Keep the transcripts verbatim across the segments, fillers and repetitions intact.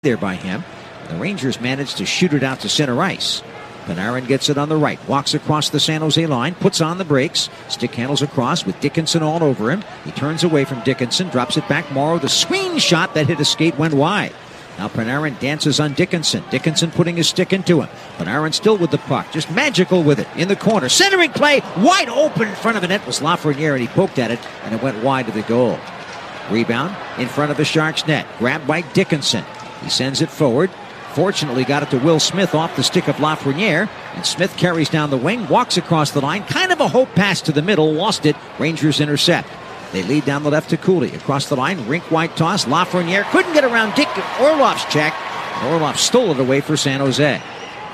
there by him. The Rangers managed to shoot it out to center ice. Panarin gets it on the right, walks across the San Jose line, puts on the brakes, stick handles across with Dickinson all over him. He turns away from Dickinson, drops it back. Morrow, the screen shot that hit a skate went wide. Now Panarin dances on Dickinson. Dickinson putting his stick into him. Panarin still with the puck, just magical with it in the corner. Centering play, wide open in front of the net was Lafreniere, and he poked at it, and it went wide to the goal. Rebound in front of the Sharks net, grabbed by Dickinson. He sends it forward. Fortunately got it to Will Smith off the stick of Lafreniere, and Smith carries down the wing, walks across the line, kind of a hope pass to the middle, lost it. Rangers intercept. They lead down the left to Cooley. Across the line, rink-wide toss. Lafreniere couldn't get around Dick Orlov's check. Orlov stole it away for San Jose.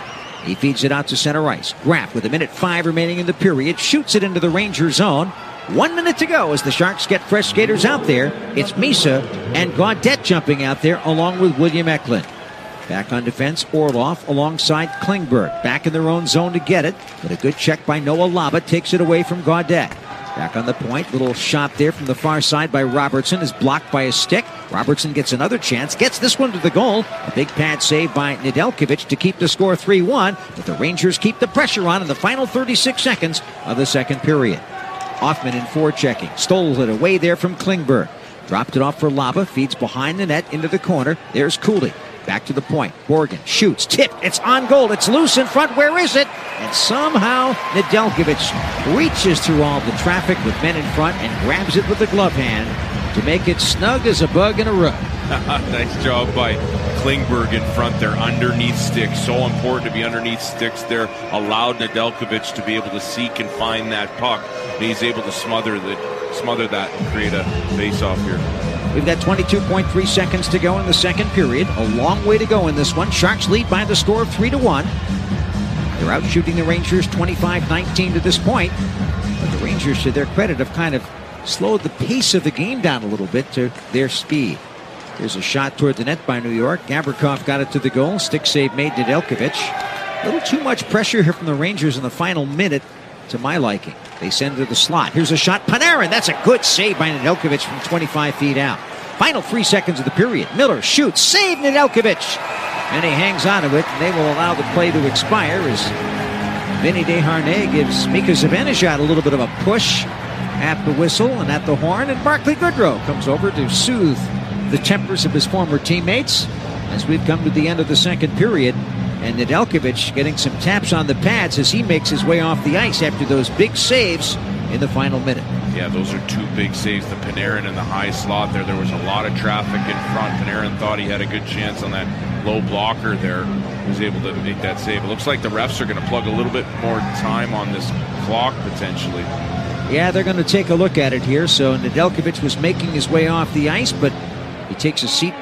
He feeds it out to center ice. Graff, with a minute five remaining in the period, shoots it into the Ranger zone. One minute to go as the Sharks get fresh skaters out there. It's Misa and Gaudette jumping out there along with William Eklund. Back on defense, Orlov alongside Klingberg. Back in their own zone to get it, but a good check by Noah Laba takes it away from Gaudette. Back on the point, little shot there from the far side by Robertson is blocked by a stick. Robertson gets another chance, gets this one to the goal. A big pad save by Nedeljkovic to keep the score three one, but the Rangers keep the pressure on in the final thirty-six seconds of the second period. Hoffman in forechecking, stole it away there from Klingberg. Dropped it off for Laba, feeds behind the net into the corner. There's Cooley. Back to the point. Borgen shoots, tip, it's on goal, it's loose in front, where is it? And somehow Nedeljkovic reaches through all the traffic with men in front and grabs it with the glove hand to make it snug as a bug in a rug. Nice job by Klingberg in front there, underneath sticks. So important to be underneath sticks there. Allowed Nedeljkovic to be able to seek and find that puck. And he's able to smother, the, smother that and create a face-off here. We've got twenty-two point three seconds to go in the second period. A long way to go in this one. Sharks lead by the score of three to one. They're out shooting the Rangers twenty-five nineteen to this point. But the Rangers, to their credit, have kind of slowed the pace of the game down a little bit to their speed. There's a shot toward the net by New York. Gavrikov got it to the goal. Stick save made Nedeljkovic. A little too much pressure here from the Rangers in the final minute to my liking. They send it to the slot. Here's a shot. Panarin. That's a good save by Nedeljkovic from twenty-five feet out. Final three seconds of the period. Miller shoots. Save Nedeljkovic. And he hangs on to it. And they will allow the play to expire as Vinny Desharnais gives Mika Zibanejad a little bit of a push at the whistle and at the horn. And Barclay Goodrow comes over to soothe the tempers of his former teammates as we've come to the end of the second period. And Nedeljkovic getting some taps on the pads as he makes his way off the ice after those big saves in the final minute. Yeah, those are two big saves. The Panarin in the high slot there. There was a lot of traffic in front. Panarin thought he had a good chance on that low blocker there. He was able to make that save. It looks like the refs are going to plug a little bit more time on this clock potentially. Yeah, they're going to take a look at it here. So Nedeljkovic was making his way off the ice, but he takes a seat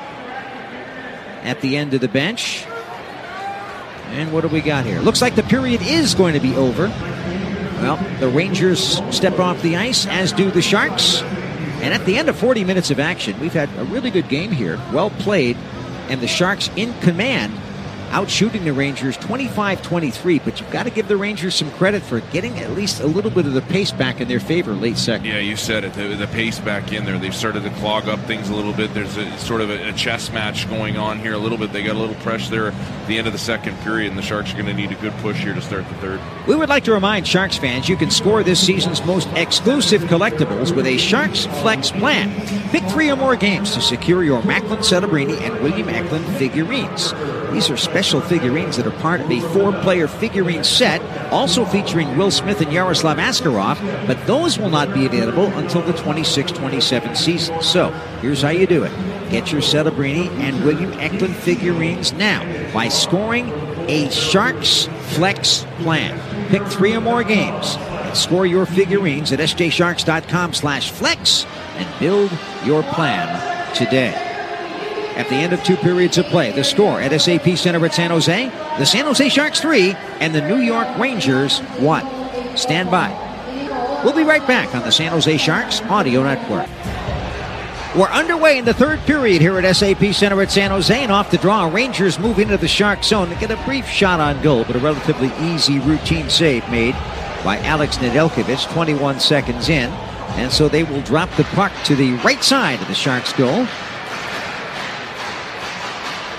at the end of the bench. And what do we got here? Looks like the period is going to be over. Well, the Rangers step off the ice, as do the Sharks. And at the end of forty minutes of action, we've had a really good game here. Well played. And the Sharks in command, out shooting the Rangers twenty-five twenty-three. But you've got to give the Rangers some credit for getting at least a little bit of the pace back in their favor late second. Yeah, you said it. The, the pace back in there. They've started to clog up things a little bit. There's a, sort of a, a chess match going on here a little bit. They got a little pressure there at the end of the second period, and the Sharks are going to need a good push here to start the third. We would like to remind Sharks fans you can score this season's most exclusive collectibles with a Sharks Flex plan. Pick three or more games to secure your Macklin Celebrini and William Eklund figurines. These are special figurines that are part of a four-player figurine set, also featuring Will Smith and Yaroslav Askarov, but those will not be available until the twenty-six twenty-seven season. So, here's how you do it. Get your Celebrini and William Eklund figurines now by scoring a Sharks Flex plan. Pick three or more games and score your figurines at s j sharks dot com slash flex and build your plan today. At the end of two periods of play, the score at S A P Center at San Jose, the San Jose Sharks three and the New York Rangers one. Stand by. We'll be right back on the San Jose Sharks Audio Network. We're underway in the third period here at S A P Center at San Jose, and off the draw, Rangers move into the Shark zone to get a brief shot on goal, but a relatively easy routine save made by Alex Nedeljkovic twenty-one seconds in. And so they will drop the puck to the right side of the Sharks goal.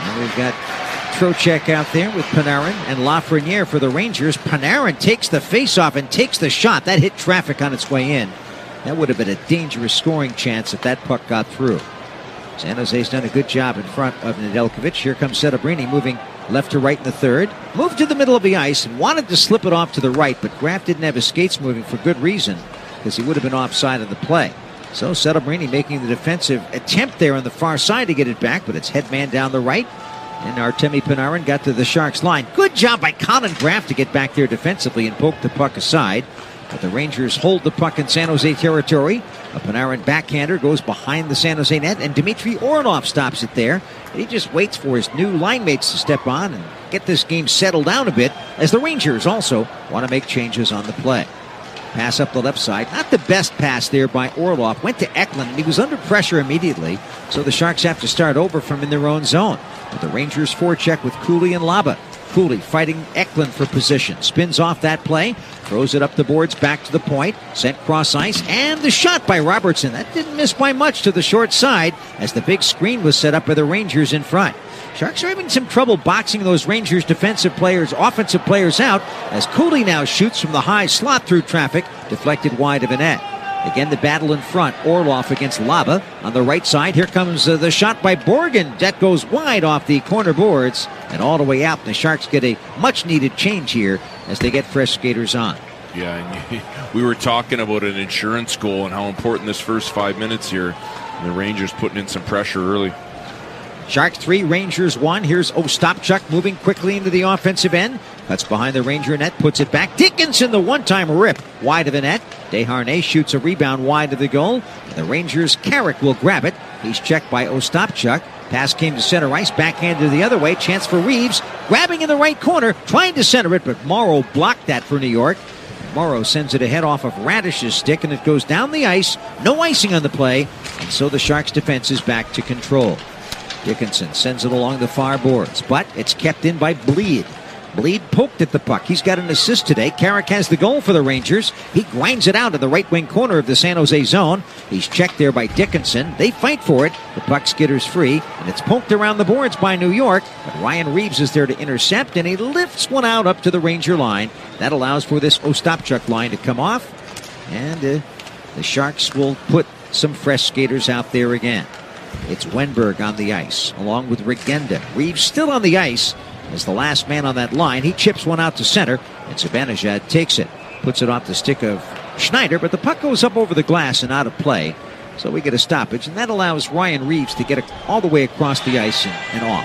And we've got Trocheck out there with Panarin and Lafreniere for the Rangers. Panarin takes the faceoff and takes the shot. That hit traffic on its way in. That would have been a dangerous scoring chance if that puck got through. San Jose's done a good job in front of Nedeljkovic. Here comes Setebrini moving left to right in the third. Moved to the middle of the ice and wanted to slip it off to the right, but Graf didn't have his skates moving for good reason, because he would have been offside of the play. So Setebrini making the defensive attempt there on the far side to get it back, but it's headman down the right. And Artemi Panarin got to the Sharks line. Good job by Colin Graf to get back there defensively and poke the puck aside. But the Rangers hold the puck in San Jose territory. A Panarin backhander goes behind the San Jose net, and Dmitry Orlov stops it there. He just waits for his new line mates to step on and get this game settled down a bit, as the Rangers also want to make changes on the play. Pass up the left side. Not the best pass there by Orlov. Went to Eklund, and he was under pressure immediately. So the Sharks have to start over from in their own zone. But the Rangers forecheck with Cooley and Laba. Cooley fighting Eklund for position. Spins off that play. Throws it up the boards back to the point. Sent cross ice. And the shot by Robertson. That didn't miss by much to the short side, as the big screen was set up by the Rangers in front. Sharks are having some trouble boxing those Rangers defensive players, offensive players out, as Cooley now shoots from the high slot through traffic, deflected wide of a net. Again, the battle in front. Orlov against Laba on the right side. Here comes uh, the shot by Borgen. That goes wide off the corner boards and all the way out. The Sharks get a much-needed change here as they get fresh skaters on. Yeah, and we were talking about an insurance goal and how important this first five minutes here. And the Rangers putting in some pressure early. Sharks three, Rangers one. Here's Ostapchuk moving quickly into the offensive end. Cuts behind the Ranger net, puts it back. Dickinson, the one-time rip wide of the net. Desharnais shoots a rebound wide of the goal. And the Rangers' Carrick will grab it. He's checked by Ostapchuk. Pass came to center ice, backhanded the other way. Chance for Reeves, grabbing in the right corner, trying to center it, but Morrow blocked that for New York. Morrow sends it ahead off of Radish's stick, and it goes down the ice. No icing on the play, and so the Sharks' defense is back to control. Dickinson sends it along the far boards, but it's kept in by Bleed. Bleed poked at the puck. He's got an assist today. Carrick has the goal for the Rangers. He grinds it out in the right wing corner of the San Jose zone. He's checked there by Dickinson. They fight for it. The puck skitters free, and it's poked around the boards by New York. But Ryan Reeves is there to intercept, and he lifts one out up to the Ranger line. That allows for this Ostapchuk line to come off, and uh, the Sharks will put some fresh skaters out there again. It's Wenberg on the ice, along with Regenda. Reeves still on the ice as the last man on that line. He chips one out to center, and Zibanejad takes it. Puts it off the stick of Schneider, but the puck goes up over the glass and out of play. So we get a stoppage, and that allows Ryan Reeves to get it all the way across the ice and, and off.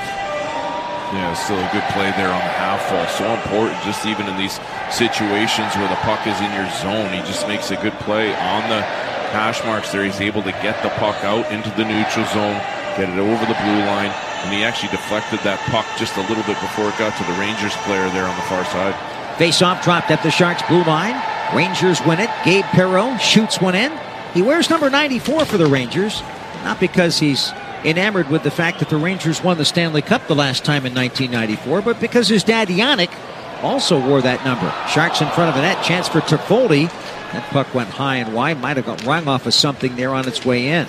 Yeah, still a good play there on the half wall. So important, just even in these situations where the puck is in your zone. He just makes a good play on the hash marks there. He's able to get the puck out into the neutral zone, get it over the blue line, and he actually deflected that puck just a little bit before it got to the Rangers player there on the far side. Face-off dropped at the Sharks' blue line. Rangers win it. Gabe Perreault shoots one in. He wears number ninety-four for the Rangers, not because he's enamored with the fact that the Rangers won the Stanley Cup the last time in nineteen ninety-four, but because his dad Yannick also wore that number. Sharks in front of the net. Chance for Toffoli. That puck went high and wide. Might have got rung off of something there on its way in.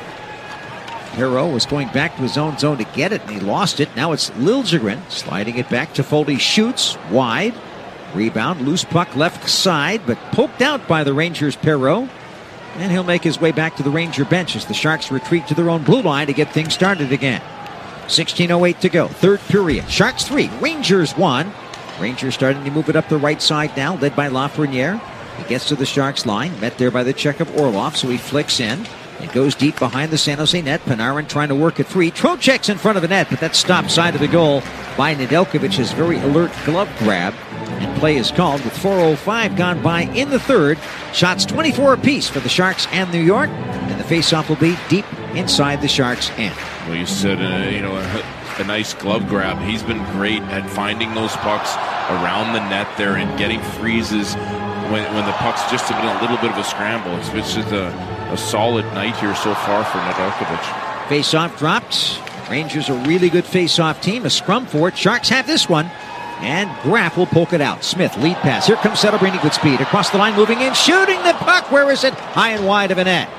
Perreault was going back to his own zone to get it, and he lost it. Now it's Liljegren sliding it back. Toffoli shoots wide. Rebound, loose puck left side, but poked out by the Rangers' Perreault. And he'll make his way back to the Ranger bench as the Sharks retreat to their own blue line to get things started again. sixteen oh eight to go. Third period. Sharks three, Rangers one. Rangers starting to move it up the right side now, led by Lafreniere. He gets to the Sharks line, met there by the check of Orlov, so he flicks in. It goes deep behind the San Jose net. Panarin trying to work it free. Trocheck's in front of the net, but that's stopped side of the goal by Nedeljkovic's very alert glove grab. And play is called with four oh five gone by in the third. Shots twenty-four apiece for the Sharks and New York. And the faceoff will be deep inside the Sharks' end. Well, you said, uh, you know, a, a nice glove grab. He's been great at finding those pucks around the net there and getting freezes when, when the puck's just been a little bit of a scramble. It's, it's just a, a solid night here so far for Nedeljkovic. Faceoff dropped. Rangers a really good faceoff team. A scrum for it. Sharks have this one. And Graf will poke it out. Smith, lead pass. Here comes Setebrini with speed. Across the line, moving in, shooting the puck. Where is it? High and wide of a net.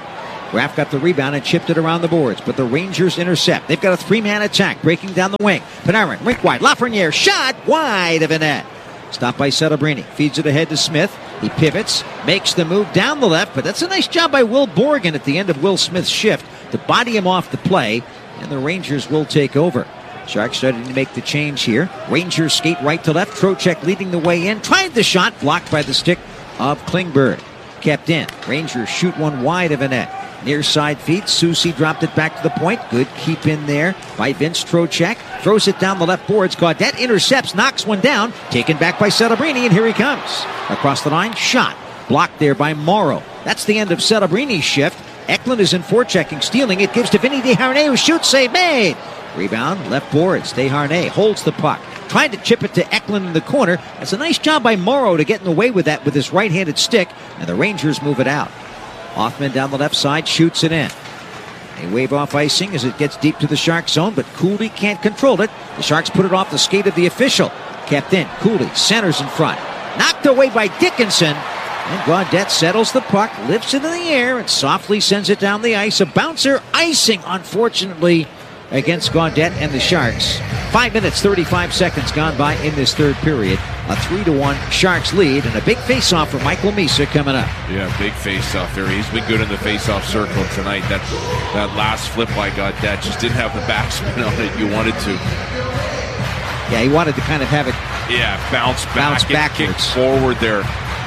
Graf got the rebound and chipped it around the boards, but the Rangers intercept. They've got a three-man attack breaking down the wing. Panarin, rink wide. Lafreniere, shot wide of the net. Stopped by Celebrini. Feeds it ahead to Smith. He pivots, makes the move down the left, but that's a nice job by Will Borgen at the end of Will Smith's shift to body him off the play, and the Rangers will take over. Sharks starting to make the change here. Rangers skate right to left. Trocheck leading the way in. Tried the shot, blocked by the stick of Klingberg. Kept in. Rangers shoot one wide of a net. Near side feet. Soucy dropped it back to the point. Good keep in there by Vince Trocheck. Throws it down the left boards. Gaudette intercepts, knocks one down. Taken back by Celebrini, and here he comes. Across the line, shot. Blocked there by Morrow. That's the end of Celebrini's shift. Eklund is in forechecking, stealing it. Gives to Vinny Desharnais, who shoots. Save made. Rebound, left boards. Desharnais holds the puck. Trying to chip it to Eklund in the corner. That's a nice job by Morrow to get in the way with that with his right-handed stick, and the Rangers move it out. Hoffman down the left side shoots it in. They wave off icing as it gets deep to the Sharks zone, but Cooley can't control it. The Sharks put it off the skate of the official. Kept in. Cooley centers in front. Knocked away by Dickinson. And Gaudette settles the puck, lifts it in the air, and softly sends it down the ice. A bouncer icing, unfortunately, against Gaudette and the Sharks. Five minutes, thirty-five seconds gone by in this third period. A three to one Sharks lead, and a big face-off for Michael Misa coming up. Yeah, big face-off there. He's been good in the face-off circle tonight. That that last flip by Gaudette just didn't have the backspin on it you wanted to. Yeah, he wanted to kind of have it. Yeah, bounce back, bounce backwards, kick forward there.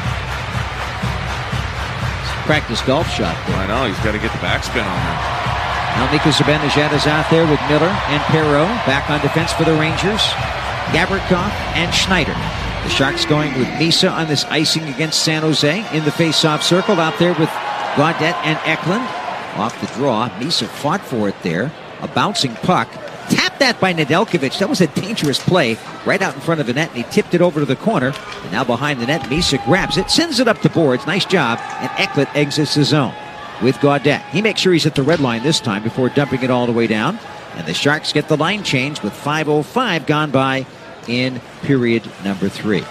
Practice golf shot there. I know, he's got to get the backspin on there. Now Mika Zibanejad is out there with Miller and Perreault. Back on defense for the Rangers. Gavrikov and Schneider. The Sharks going with Misa on this icing against San Jose in the face-off circle. Out there with Gaudette and Eklund. Off the draw. Misa fought for it there. A bouncing puck. Tapped that by Nedeljkovic. That was a dangerous play right out in front of the net, and he tipped it over to the corner. And now behind the net, Misa grabs it, sends it up the boards. Nice job. And Eklund exits the zone with Gaudette. He makes sure he's at the red line this time before dumping it all the way down. And the Sharks get the line change with five oh five gone by in period number three.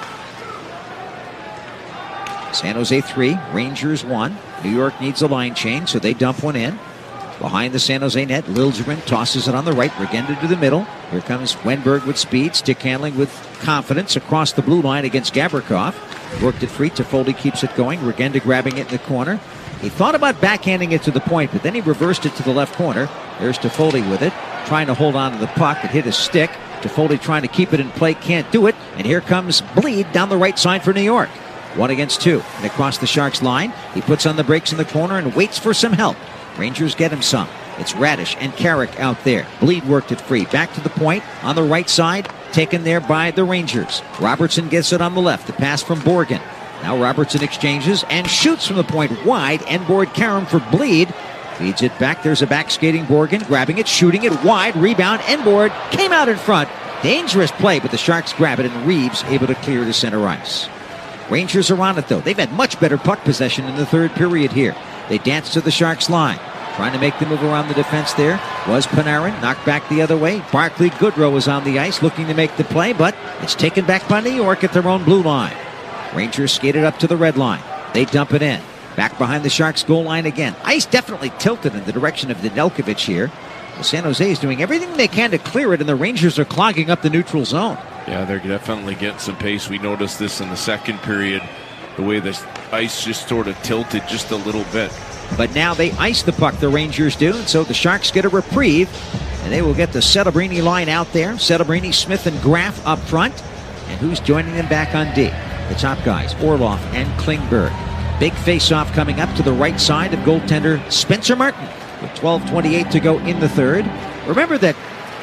San Jose three, Rangers one. New York needs a line change, so they dump one in. Behind the San Jose net, Liljegren tosses it on the right. Regenda to the middle. Here comes Wenberg with speed. Stick handling with confidence across the blue line against Gavrikov. Worked it free. Toffoli keeps it going. Regenda grabbing it in the corner. He thought about backhanding it to the point, but then he reversed it to the left corner. There's Toffoli with it, trying to hold on to the puck. It hit his stick. Toffoli trying to keep it in play, can't do it. And here comes Bleed down the right side for New York. One against two. And across the Sharks line, he puts on the brakes in the corner and waits for some help. Rangers get him some. It's Radish and Carrick out there. Bleed worked it free. Back to the point on the right side. Taken there by the Rangers. Robertson gets it on the left. The pass from Borgen. Now Robertson exchanges and shoots from the point wide. End-board Karam for Bleed. Feeds it back. There's a back skating Borgen. Grabbing it, shooting it wide. Rebound. End-board. Came out in front. Dangerous play, but the Sharks grab it, and Reeves able to clear to center ice. Rangers are on it, though. They've had much better puck possession in the third period here. They dance to the Sharks line. Trying to make the move around the defense there was Panarin. Knocked back the other way. Barclay Goodrow is on the ice looking to make the play, but it's taken back by New York at their own blue line. Rangers skated up to the red line. They dump it in. Back behind the Sharks goal line again. Ice definitely tilted in the direction of Nedeljkovic here. Well, San Jose is doing everything they can to clear it, and the Rangers are clogging up the neutral zone. Yeah, they're definitely getting some pace. We noticed this in the second period, the way this ice just sort of tilted just a little bit. But now they ice the puck, the Rangers do, and so the Sharks get a reprieve, and they will get the Celebrini line out there. Celebrini, Smith, and Graf up front. And who's joining them back on D? The top guys, Orlov and Klingberg. Big face-off coming up to the right side of goaltender Spencer Martin with twelve twenty-eight to go in the third. Remember that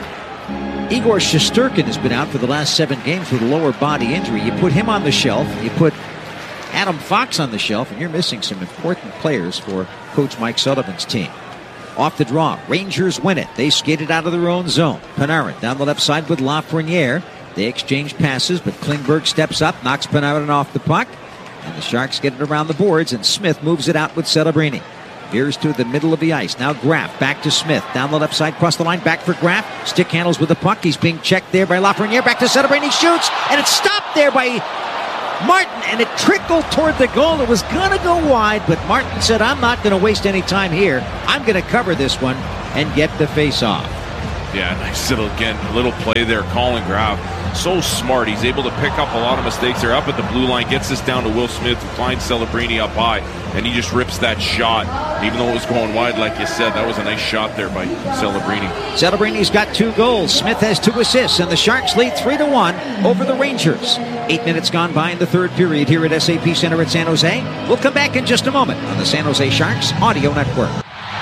Igor Shesterkin has been out for the last seven games with a lower body injury. You put him on the shelf, you put Adam Fox on the shelf, and you're missing some important players for Coach Mike Sullivan's team. Off the draw, Rangers win it. They skated out of their own zone. Panarin down the left side with Lafreniere. They exchange passes, but Klingberg steps up, knocks Panarin off the puck, and the Sharks get it around the boards, and Smith moves it out with Celebrini. Veers to the middle of the ice. Now Graf back to Smith. Down the left side, cross the line, back for Graf. Stick handles with the puck. He's being checked there by Lafreniere. Back to Celebrini, shoots, and it's stopped there by Martin, and it trickled toward the goal. It was going to go wide, but Martin said, I'm not going to waste any time here. I'm going to cover this one and get the face-off. Yeah, nice little, again, little play there. Colin Graf, so smart. He's able to pick up a lot of mistakes there. Up at the blue line, gets this down to Will Smith, who finds Celebrini up high, and he just rips that shot. Even though it was going wide, like you said, that was a nice shot there by Celebrini. Celebrini's got two goals. Smith has two assists, and the Sharks lead three to one over the Rangers. Eight minutes gone by in the third period here at S A P Center at San Jose. We'll come back in just a moment on the San Jose Sharks Audio Network.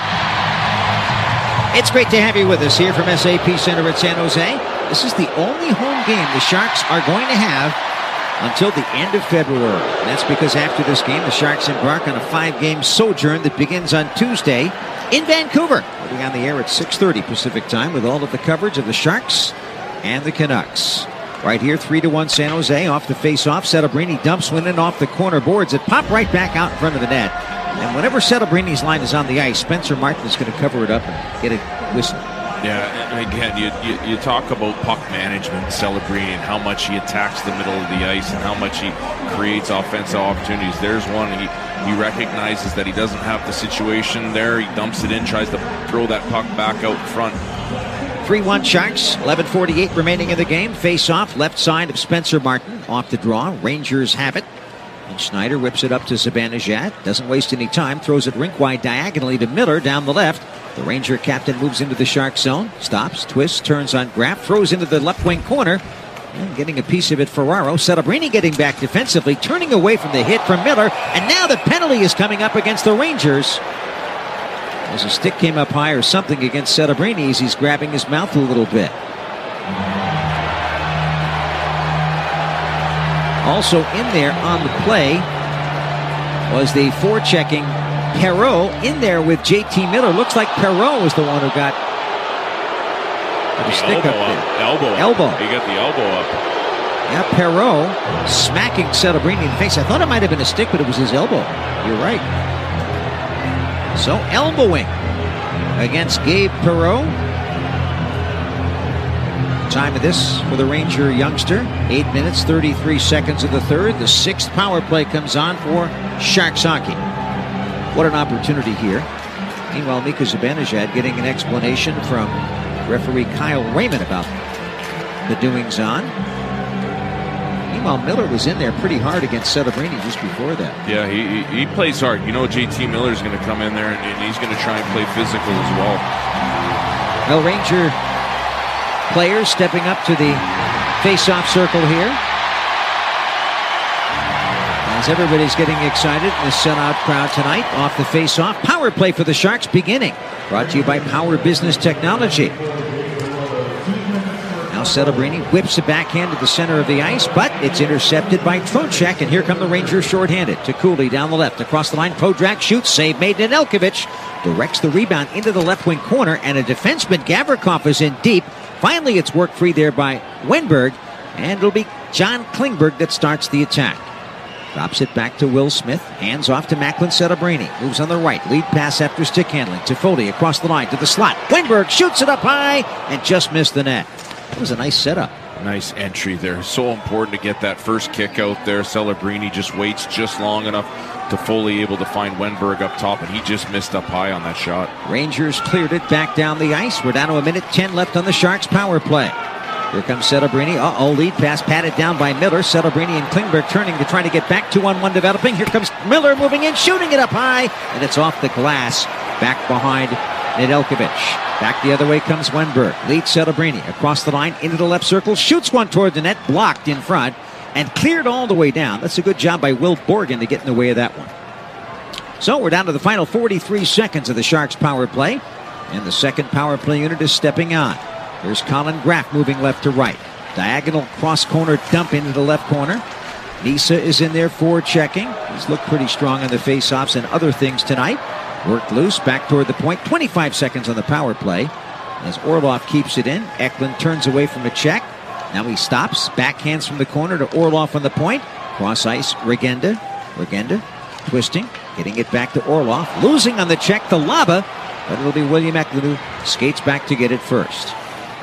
It's great to have you with us here from S A P Center at San Jose. This is the only home game the Sharks are going to have until the end of February. And that's because after this game, the Sharks embark on a five-game sojourn that begins on Tuesday in Vancouver. We'll be on the air at six thirty Pacific time with all of the coverage of the Sharks and the Canucks. Right here, three to one San Jose off the face-off. Celebrini dumps one in off the corner boards. It popped right back out in front of the net. And whenever Celebrini's line is on the ice, Spencer Martin is going to cover it up and get a whistle. Yeah, and again, you, you, you talk about puck management, Celebrini, and how much he attacks the middle of the ice and how much he creates offensive opportunities. There's one. He, he recognizes that he doesn't have the situation there. He dumps it in, tries to throw that puck back out front. three one Sharks, eleven forty-eight remaining in the game. Face-off, left side of Spencer Martin. Off the draw, Rangers have it. And Schneider whips it up to Zibanejad. Doesn't waste any time. Throws it rink wide diagonally to Miller down the left. The Ranger captain moves into the Shark zone. Stops, twists, turns on Graf. Throws into the left wing corner. And getting a piece of it, Ferraro. Celebrini getting back defensively. Turning away from the hit from Miller. And now the penalty is coming up against the Rangers. As a stick came up high or something against Celebrini as he's grabbing his mouth a little bit. Also in there on the play was the forechecking Perreault in there with J T Miller. Looks like Perreault was the one who got the stick up there. Elbow. Elbow. He got the elbow up. Yeah, Perreault smacking Celebrini in the face. I thought it might have been a stick, but it was his elbow. You're right. So elbowing against Gabe Perreault. Time of this for the Ranger youngster. Eight minutes, thirty-three seconds of the third. The sixth power play comes on for Sharks hockey. What an opportunity here. Meanwhile, Mika Zibanejad getting an explanation from referee Kyle Raymond about the doings on. Meanwhile, Miller was in there pretty hard against Celebrini just before that. Yeah, he, he, he plays hard. You know, J T Miller's going to come in there and, and he's going to try and play physical as well. Well, Ranger players stepping up to the face-off circle here. As everybody's getting excited in the sellout crowd tonight off the face-off. Power play for the Sharks beginning. Brought to you by Power Business Technology. Now Celebrini whips a backhand to the center of the ice, but it's intercepted by Trocheck, and here come the Rangers shorthanded. To Cooley down the left, across the line, Podrak shoots, save made, and Elkovich directs the rebound into the left wing corner, and a defenseman, Gavrikov, is in deep. Finally, it's worked free there by Wenberg, and it'll be John Klingberg that starts the attack. Drops it back to Will Smith. Hands off to Macklin Celebrini. Moves on the right. Lead pass after stick handling. Toffoli across the line to the slot. Wenberg shoots it up high and just missed the net. That was a nice setup. Nice entry there. So important to get that first kick out there. Celebrini just waits just long enough to fully able to find Wenberg up top, and he just missed up high on that shot. Rangers cleared it back down the ice. We're down to a minute ten left on the Sharks power play. Here comes Celebrini. Uh-oh, lead pass patted down by Miller. Celebrini and Klingberg turning to try to get back. two on one developing. Here comes Miller moving in, shooting it up high, and it's off the glass. Back behind Nedeljkovic. Back the other way comes Wenberg. Leads Celebrini across the line into the left circle. Shoots one toward the net, blocked in front, and cleared all the way down. That's a good job by Will Borgen to get in the way of that one. So we're down to the final forty-three seconds of the Sharks power play, and the second power play unit is stepping on. There's Colin Graf moving left to right. Diagonal cross-corner dump into the left corner. Nisa is in there for checking. He's looked pretty strong on the face-offs and other things tonight. Worked loose, back toward the point. twenty-five seconds on the power play. As Orlov keeps it in, Eklund turns away from a check. Now he stops, backhands from the corner to Orlov on the point. Cross ice, Regenda. Regenda twisting, getting it back to Orlov. Losing on the check to Laba, but it'll be William Eklund who skates back to get it first.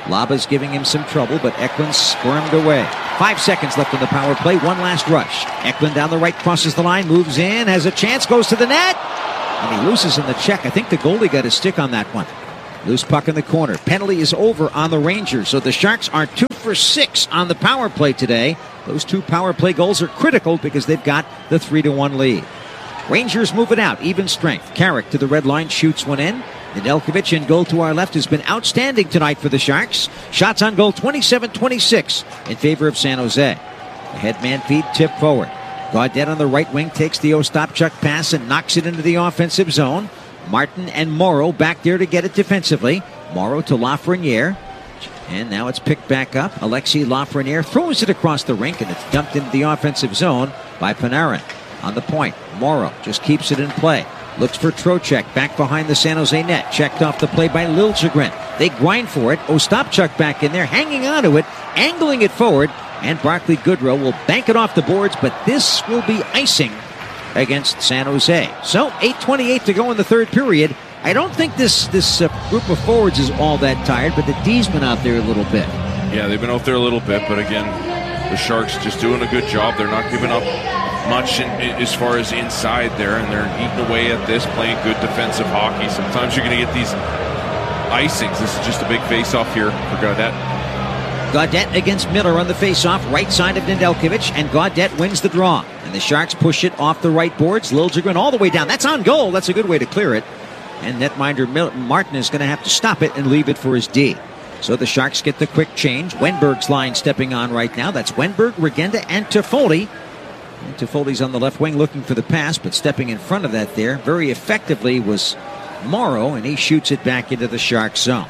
Laba's giving him some trouble, but Eklund squirmed away. Five seconds left on the power play. One last rush. Eklund down the right, crosses the line, moves in, has a chance, goes to the net, and he loses in the check. I think the goalie got a stick on that one. Loose puck in the corner. Penalty is over on the Rangers, so the Sharks are two for six on the power play today. Those two power play goals are critical because they've got the three to one lead. Rangers move it out, even strength. Carrick to the red line, shoots one in. Nedeljkovic in goal to our left has been outstanding tonight for the Sharks. Shots on goal twenty-seven twenty-six in favor of San Jose. The head man feed tip forward. Gaudette on the right wing takes the Ostapchuk pass and knocks it into the offensive zone. Martin and Morrow back there to get it defensively. Morrow to Lafreniere. And now it's picked back up. Alexis Lafreniere throws it across the rink, and it's dumped into the offensive zone by Panarin. On the point, Morrow just keeps it in play. Looks for Trocheck back behind the San Jose net. Checked off the play by Liljegren. They grind for it. Ostapchuk back in there, hanging onto it, angling it forward. And Barclay Goodrow will bank it off the boards, but this will be icing against San Jose. So, eight twenty-eight to go in the third period. I don't think this this uh, group of forwards is all that tired, but the D's been out there a little bit. Yeah, they've been out there a little bit, but again, the Sharks just doing a good job. They're not giving up much in, in, as far as inside there, and they're eating away at this, playing good defensive hockey. Sometimes you're going to get these icings. This is just a big face-off here for Gaudette. Gaudette against Miller on the face-off, right side of Nedeljkovic, and Gaudette wins the draw. And the Sharks push it off the right boards. Liljegren all the way down. That's on goal. That's a good way to clear it. And netminder Mil- Martin is going to have to stop it and leave it for his D. So the Sharks get the quick change. Wenberg's line stepping on right now. That's Wenberg, Regenda, and Toffoli. And Toffoli's on the left wing looking for the pass, but stepping in front of that there very effectively was Morrow, and he shoots it back into the Sharks zone.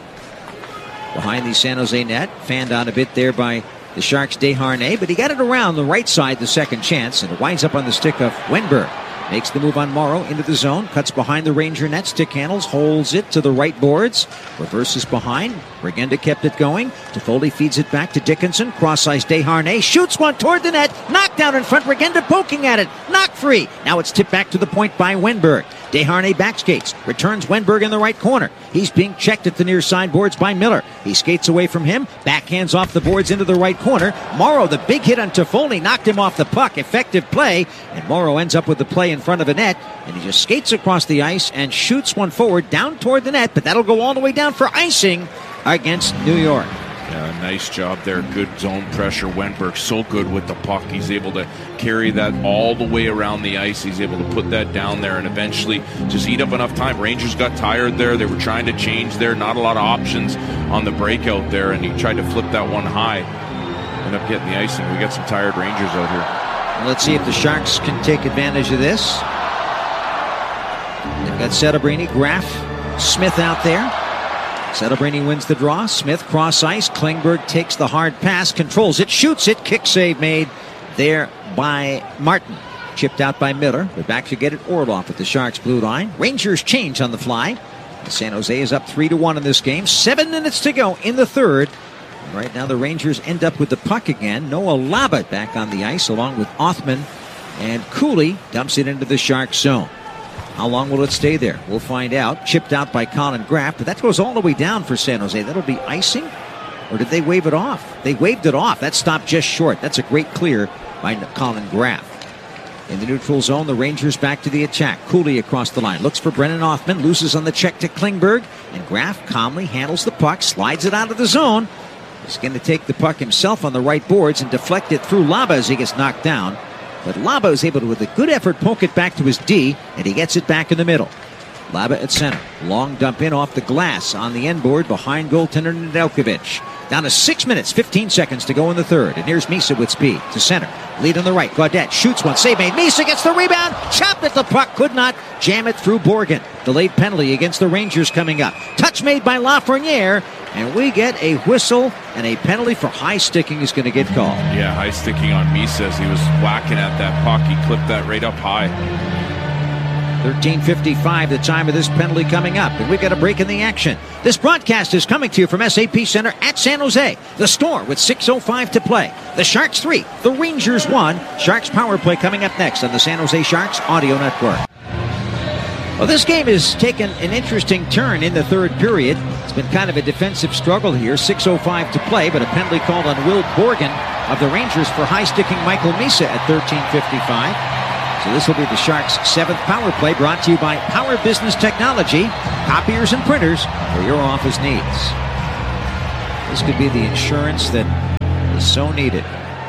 Behind the San Jose net, fanned on a bit there by the Sharks' Desharnais, but he got it around the right side the second chance, and it winds up on the stick of Wenberg. Makes the move on Morrow into the zone, cuts behind the Ranger net, stick handles, holds it to the right boards, reverses behind. Regenda kept it going. Toffoli feeds it back to Dickinson, cross-ice Desharnais, shoots one toward the net, knocked down in front, Regenda poking at it, knock free. Now it's tipped back to the point by Wenberg. Desharnais backskates, returns Wenberg in the right corner. He's being checked at the near side boards by Miller. He skates away from him, backhands off the boards into the right corner. Morrow, the big hit on Toffoli, knocked him off the puck. Effective play, and Morrow ends up with the play in front of the net, and he just skates across the ice and shoots one forward down toward the net, but that'll go all the way down for icing against New York. Yeah, nice job there. Good zone pressure. Wenberg so good with the puck. He's able to carry that all the way around the ice. He's able to put that down there and eventually just eat up enough time. Rangers got tired there. They were trying to change there. Not a lot of options on the breakout there, and he tried to flip that one high. Ended up getting the icing. We got some tired Rangers out here. Let's see if the Sharks can take advantage of this. They've got Setebrini, Graf, Smith out there. Setebrini wins the draw. Smith cross ice. Klingberg takes the hard pass, controls it, shoots it. Kick save made there by Martin. Chipped out by Miller. They're back to get it. Orlov at the Sharks blue line. Rangers change on the fly. San Jose is up three to one in this game. Seven minutes to go in the third. And right now the Rangers end up with the puck again. Noah Laba back on the ice along with Othman, and Cooley dumps it into the Sharks zone. How long will it stay there? We'll find out. Chipped out by Colin Graf, but that goes all the way down for San Jose. That'll be icing, or did they wave it off? They waved it off. That stopped just short. That's a great clear by Colin Graf. In the neutral zone, the Rangers back to the attack. Cooley across the line. Looks for Brennan Othman. Loses on the check to Klingberg. And Graf calmly handles the puck. Slides it out of the zone. He's going to take the puck himself on the right boards and deflect it through Laba as he gets knocked down. But Laba is able to, with a good effort, poke it back to his D, and he gets it back in the middle. Laba at center. Long dump in off the glass on the end board behind goaltender Nedeljkovic. Down to six minutes, fifteen seconds to go in the third. And here's Misa with speed to center. Lead on the right. Gaudette shoots one. Save made. Misa gets the rebound. Chopped at the puck. Could not jam it through Borgen. Delayed penalty against the Rangers coming up. Touch made by Lafreniere. And we get a whistle, and a penalty for high sticking is going to get called. Yeah, high sticking on Misa as he was whacking at that puck. He clipped that right up high. thirteen fifty-five, the time of this penalty coming up, and we've got a break in the action. This broadcast is coming to you from S A P Center at San Jose. The Store with six oh five to play. The Sharks three, the Rangers one. Sharks power play coming up next on the San Jose Sharks Audio Network. Well, this game has taken an interesting turn in the third period. It's been kind of a defensive struggle here. six oh five to play, but a penalty called on Will Borgen of the Rangers for high-sticking Michael Misa at thirteen fifty-five. So this will be the Sharks' seventh power play, brought to you by Power Business Technology, copiers and printers for your office needs. This could be the insurance that is so needed.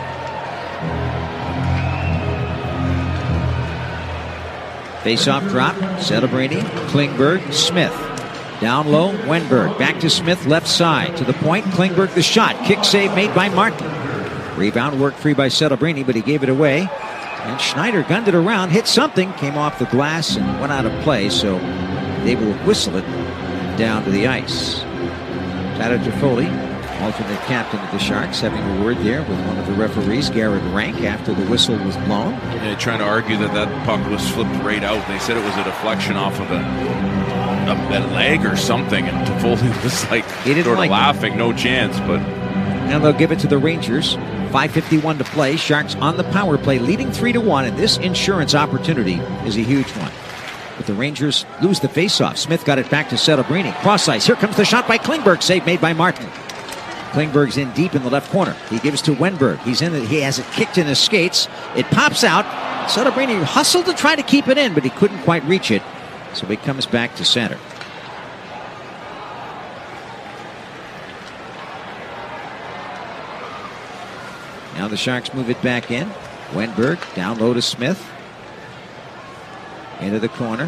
Face-off drop, Celebrini, Klingberg, Smith. Down low, Wenberg. Back to Smith, left side. To the point, Klingberg the shot. Kick save made by Martin. Rebound worked free by Celebrini, but he gave it away. And Schneider gunned it around, hit something, came off the glass and went out of play, so they will whistle it down to the ice. Tyler Toffoli, alternate captain of the Sharks, having a word there with one of the referees, Garrett Rank, after the whistle was blown. Yeah, trying to argue that that puck was flipped right out. They said it was a deflection off of a, a, a leg or something, and Toffoli was like sort of like laughing, it. No chance, but... Now they'll give it to the Rangers. five fifty-one to play. Sharks on the power play, leading three to one, and this insurance opportunity is a huge one. But the Rangers lose the faceoff. Smith got it back to Celebrini. Cross ice. Here comes the shot by Klingberg. Save made by Martin. Klingberg's in deep in the left corner. He gives to Wenberg. He's in it. He has it kicked in his skates. It pops out. Celebrini hustled to try to keep it in, but he couldn't quite reach it. So he comes back to center. Now the Sharks move it back in. Wenberg down low to Smith. Into the corner.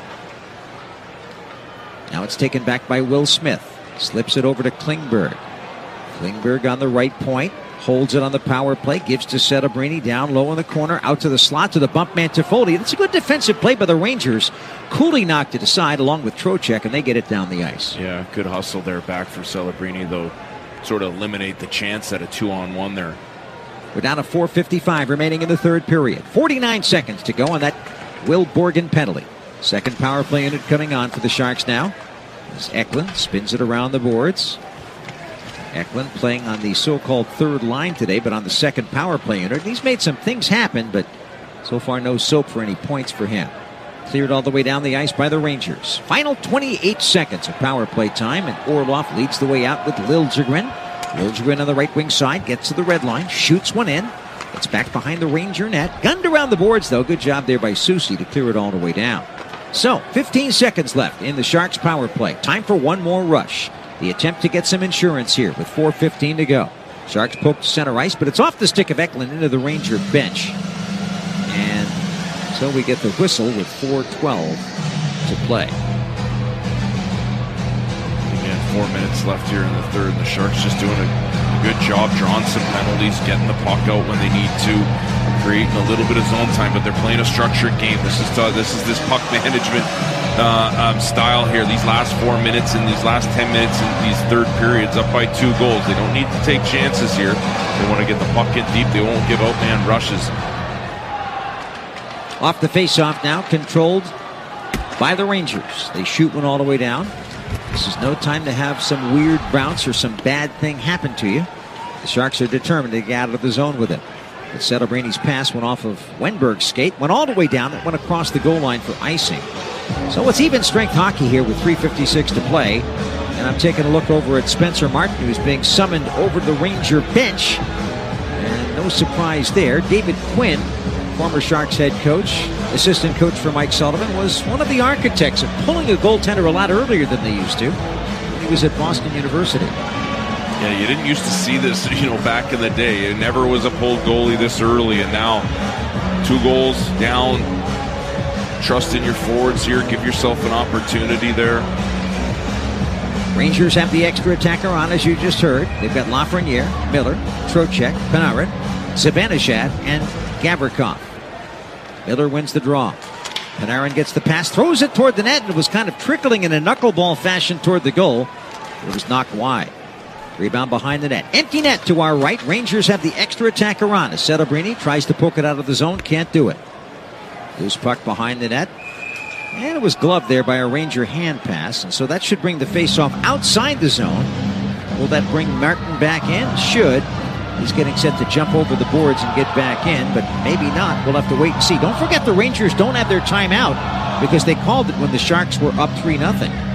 Now it's taken back by Will Smith. Slips it over to Klingberg. Klingberg on the right point. Holds it on the power play. Gives to Celebrini down low in the corner. Out to the slot to the bump man Toffoli. That's a good defensive play by the Rangers. Cooley knocked it aside along with Trocheck, and they get it down the ice. Yeah, good hustle there back for Celebrini, though. Sort of eliminate the chance at a two-on-one there. We're down to four fifty-five remaining in the third period. forty-nine seconds to go on that Will Borgen penalty. Second power play unit coming on for the Sharks now. As Eklund spins it around the boards. Eklund playing on the so-called third line today, but on the second power play unit. He's made some things happen, but so far no soap for any points for him. Cleared all the way down the ice by the Rangers. Final twenty-eight seconds of power play time, and Orlov leads the way out with Liljegren. Liljegren on the right wing side, gets to the red line, shoots one in. It's back behind the Ranger net. Gunned around the boards, though. Good job there by Soucy to clear it all the way down. So, fifteen seconds left in the Sharks' power play. Time for one more rush. The attempt to get some insurance here with four fifteen to go. Sharks poke to center ice, but it's off the stick of Eklund into the Ranger bench. And so we get the whistle with four twelve to play. Four minutes left here in the third, and the Sharks just doing a good job drawing some penalties, getting the puck out when they need to, creating a little bit of zone time, but they're playing a structured game. This is uh, this is this puck management uh, um, style here. These last four minutes and these last ten minutes in these third periods, up by two goals. They don't need to take chances here. They want to get the puck in deep. They won't give out man rushes. Off the face-off now, controlled by the Rangers. They shoot one all the way down. This is no time to have some weird bounce or some bad thing happen to you. The Sharks are determined to get out of the zone with it. But Celebrini's pass went off of Wenberg's skate, went all the way down, it went across the goal line for icing. So it's even strength hockey here with three fifty-six to play. And I'm taking a look over at Spencer Martin, who's being summoned over the Ranger bench. And no surprise there. David Quinn, former Sharks head coach, assistant coach for Mike Sullivan, was one of the architects of pulling a goaltender a lot earlier than they used to when he was at Boston University. Yeah, you didn't used to see this, you know, back in the day. It never was a pulled goalie this early, and now two goals down. Trust in your forwards here. Give yourself an opportunity there. Rangers have the extra attacker on, as you just heard. They've got Lafreniere, Miller, Trocheck, Panarin, Zibanejad, and Gavrikov. Miller wins the draw. Panarin gets the pass, throws it toward the net, and it was kind of trickling in a knuckleball fashion toward the goal. It was knocked wide. Rebound behind the net. Empty net to our right. Rangers have the extra attacker on. As Celebrini tries to poke it out of the zone, can't do it. Loose puck behind the net. And it was gloved there by a Ranger hand pass, and so that should bring the faceoff outside the zone. Will that bring Martin back in? Should. He's getting set to jump over the boards and get back in, but maybe not. We'll have to wait and see. Don't forget the Rangers don't have their timeout because they called it when the Sharks were up three nothing.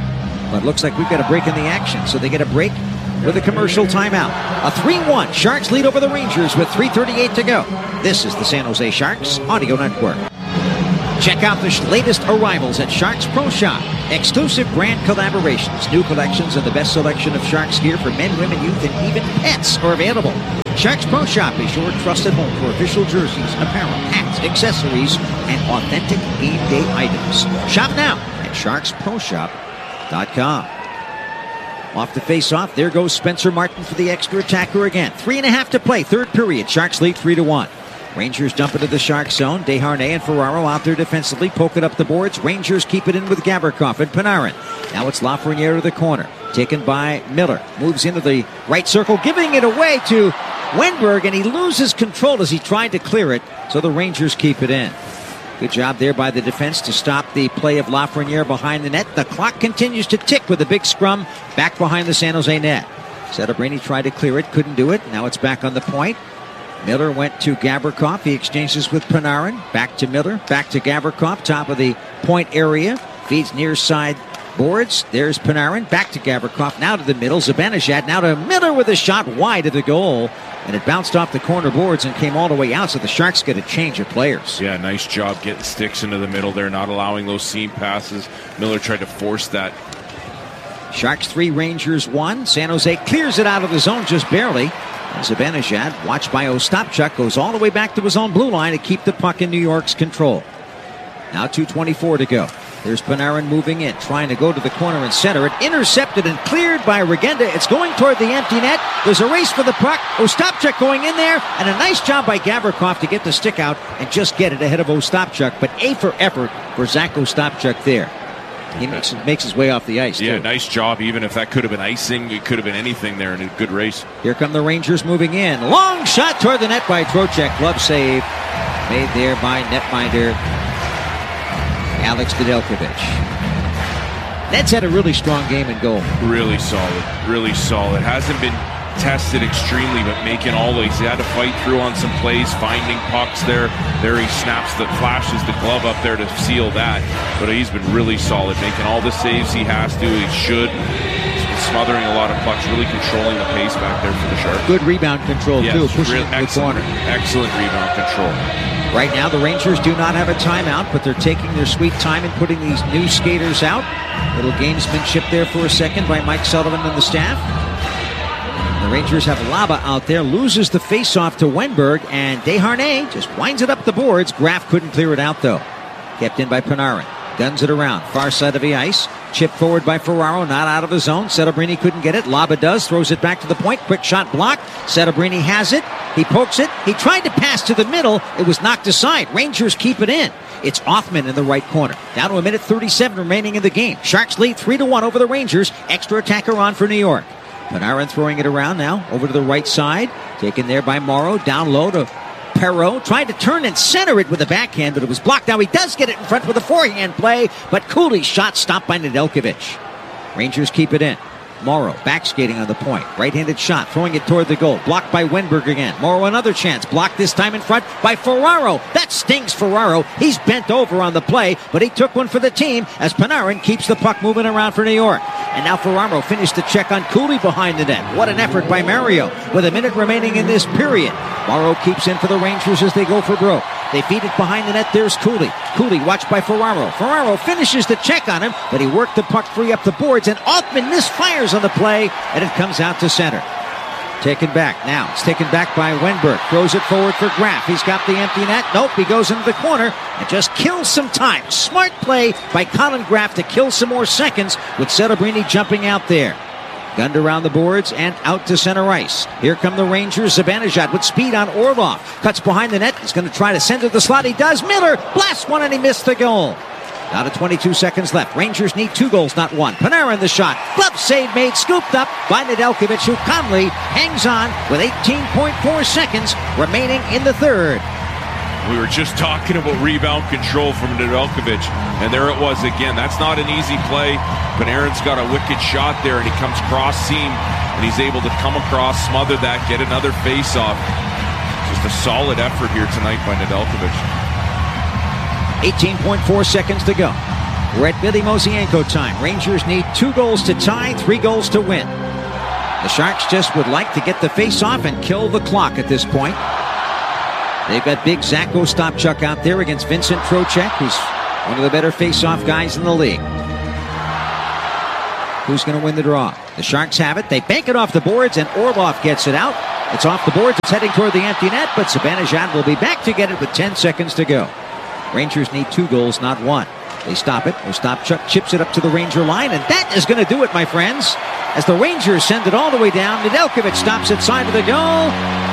But looks like we've got a break in the action, so they get a break with a commercial timeout. A three one Sharks lead over the Rangers with three thirty-eight to go. This is the San Jose Sharks Audio Network. Check out the latest arrivals at Sharks Pro Shop. Exclusive brand collaborations, new collections, and the best selection of Sharks gear for men, women, youth, and even pets are available. Sharks Pro Shop is your trusted home for official jerseys, apparel, hats, accessories, and authentic game day items. Shop now at sharks pro shop dot com. Off the face-off, there goes Spencer Martin for the extra attacker again. Three and a half to play, third period. Sharks lead three to one. Rangers dump into the Sharks zone. Desharnais and Ferraro out there defensively, poke it up the boards. Rangers keep it in with Gavrikov and Panarin. Now it's Lafreniere to the corner, taken by Miller. Moves into the right circle, giving it away to Wenberg, and he loses control as he tried to clear it, so the Rangers keep it in. Good job there by the defense to stop the play of Lafreniere behind the net. The clock continues to tick with a big scrum back behind the San Jose net. Settebrani tried to clear it, couldn't do it. Now it's back on the point. Miller went to Gavrikov. He exchanges with Panarin. Back to Miller. Back to Gavrikov. Top of the point area. Feeds near side boards. There's Panarin. Back to Gavrikov. Now to the middle. Zibanejad now to Miller with a shot wide of the goal. And it bounced off the corner boards and came all the way out, so the Sharks get a change of players. Yeah, nice job getting sticks into the middle there, not allowing those seam passes. Miller tried to force that. Sharks three, Rangers one. San Jose clears it out of the zone just barely. And Zibanejad, watched by Ostapchuk, goes all the way back to his own blue line to keep the puck in New York's control. Now two twenty-four to go. There's Panarin moving in, trying to go to the corner and center it. Intercepted and cleared by Regenda. It's going toward the empty net. There's a race for the puck. Ostapchuk going in there, and a nice job by Gavrikov to get the stick out and just get it ahead of Ostapchuk. But A for effort for Zach Ostapchuk there. He makes, makes his way off the ice, Yeah, too. Nice job. Even if that could have been icing, it could have been anything there in a good race. Here come the Rangers moving in. Long shot toward the net by Trocheck. Glove save made there by netminder Alex Nedeljkovic. Nets had a really strong game in goal. Really solid. Really solid. Hasn't been tested extremely, but making all these. He had to fight through on some plays, finding pucks there. There he snaps the, flashes the glove up there to seal that. But he's been really solid, making all the saves he has to. He should. Smothering a lot of pucks, really controlling the pace back there for the Sharks. Good rebound control, yes, too, pushing real, it in the corner. Excellent rebound control. Right now, the Rangers do not have a timeout, but they're taking their sweet time and putting these new skaters out. Little gamesmanship there for a second by Mike Sullivan and the staff. The Rangers have Laba out there, loses the faceoff to Wenberg, and Desharnais just winds it up the boards. Graf couldn't clear it out, though. Kept in by Panarin. Guns it around. Far side of the ice. Chipped forward by Ferraro, not out of the zone. Settebrani couldn't get it. Laba does. Throws it back to the point. Quick shot blocked. Settebrani has it. He pokes it. He tried to pass to the middle. It was knocked aside. Rangers keep it in. It's Othmann in the right corner. Down to a minute thirty-seven remaining in the game. Sharks lead three to one over the Rangers. Extra attacker on for New York. Panarin throwing it around now. Over to the right side. Taken there by Morrow. Down low to Perreault. Tried to turn and center it with a backhand, but it was blocked. Now he does get it in front with a forehand play, but Cooley's shot stopped by Nedeljkovic. Rangers keep it in. Morrow back skating on the point. Right-handed shot, throwing it toward the goal. Blocked by Wenberg again. Morrow another chance. Blocked this time in front by Ferraro. That stings Ferraro. He's bent over on the play, but he took one for the team as Panarin keeps the puck moving around for New York. And now Ferraro finished the check on Cooley behind the net. What an effort by Mario. With a minute remaining in this period. Morrow keeps in for the Rangers as they go for broke. They feed it behind the net. There's Cooley. Cooley watched by Ferraro. Ferraro finishes the check on him, but he worked the puck free up the boards, and Othmann misfires on the play, and it comes out to center. Taken back. Now it's taken back by Wenberg. Throws it forward for Graf. He's got the empty net. Nope, he goes into the corner and just kills some time. Smart play by Colin Graf to kill some more seconds with Settebrani jumping out there. Gunned around the boards and out to center ice. Here come the Rangers. Zibanejad with speed on Orlov. Cuts behind the net. He's going to try to send it to the slot. He does. Miller blasts one and he missed the goal. Down to twenty-two seconds left. Rangers need two goals, not one. Panarin the shot. Glove save made. Scooped up by Nedeljkovic, who calmly hangs on with eighteen point four seconds remaining in the third. We were just talking about rebound control from Nedeljkovic, and there it was again. That's not an easy play. Panarin's got a wicked shot there, and he comes cross seam, and he's able to come across, smother that, get another face-off. Just a solid effort here tonight by Nedeljkovic. eighteen point four seconds to go. We're at Billy Mosienko time. Rangers need two goals to tie, three goals to win. The Sharks just would like to get the face-off and kill the clock at this point. They've got big Zach Ostapchuk out there against Vincent Trocheck, who's one of the better face-off guys in the league. Who's going to win the draw? The Sharks have it. They bank it off the boards, and Orlov gets it out. It's off the boards. It's heading toward the empty net, but Zibanejad will be back to get it with ten seconds to go. Rangers need two goals, not one. They stop it. Ostapchuk chips it up to the Ranger line, and that is going to do it, my friends. As the Rangers send it all the way down, Nedeljkovic stops at side of the goal,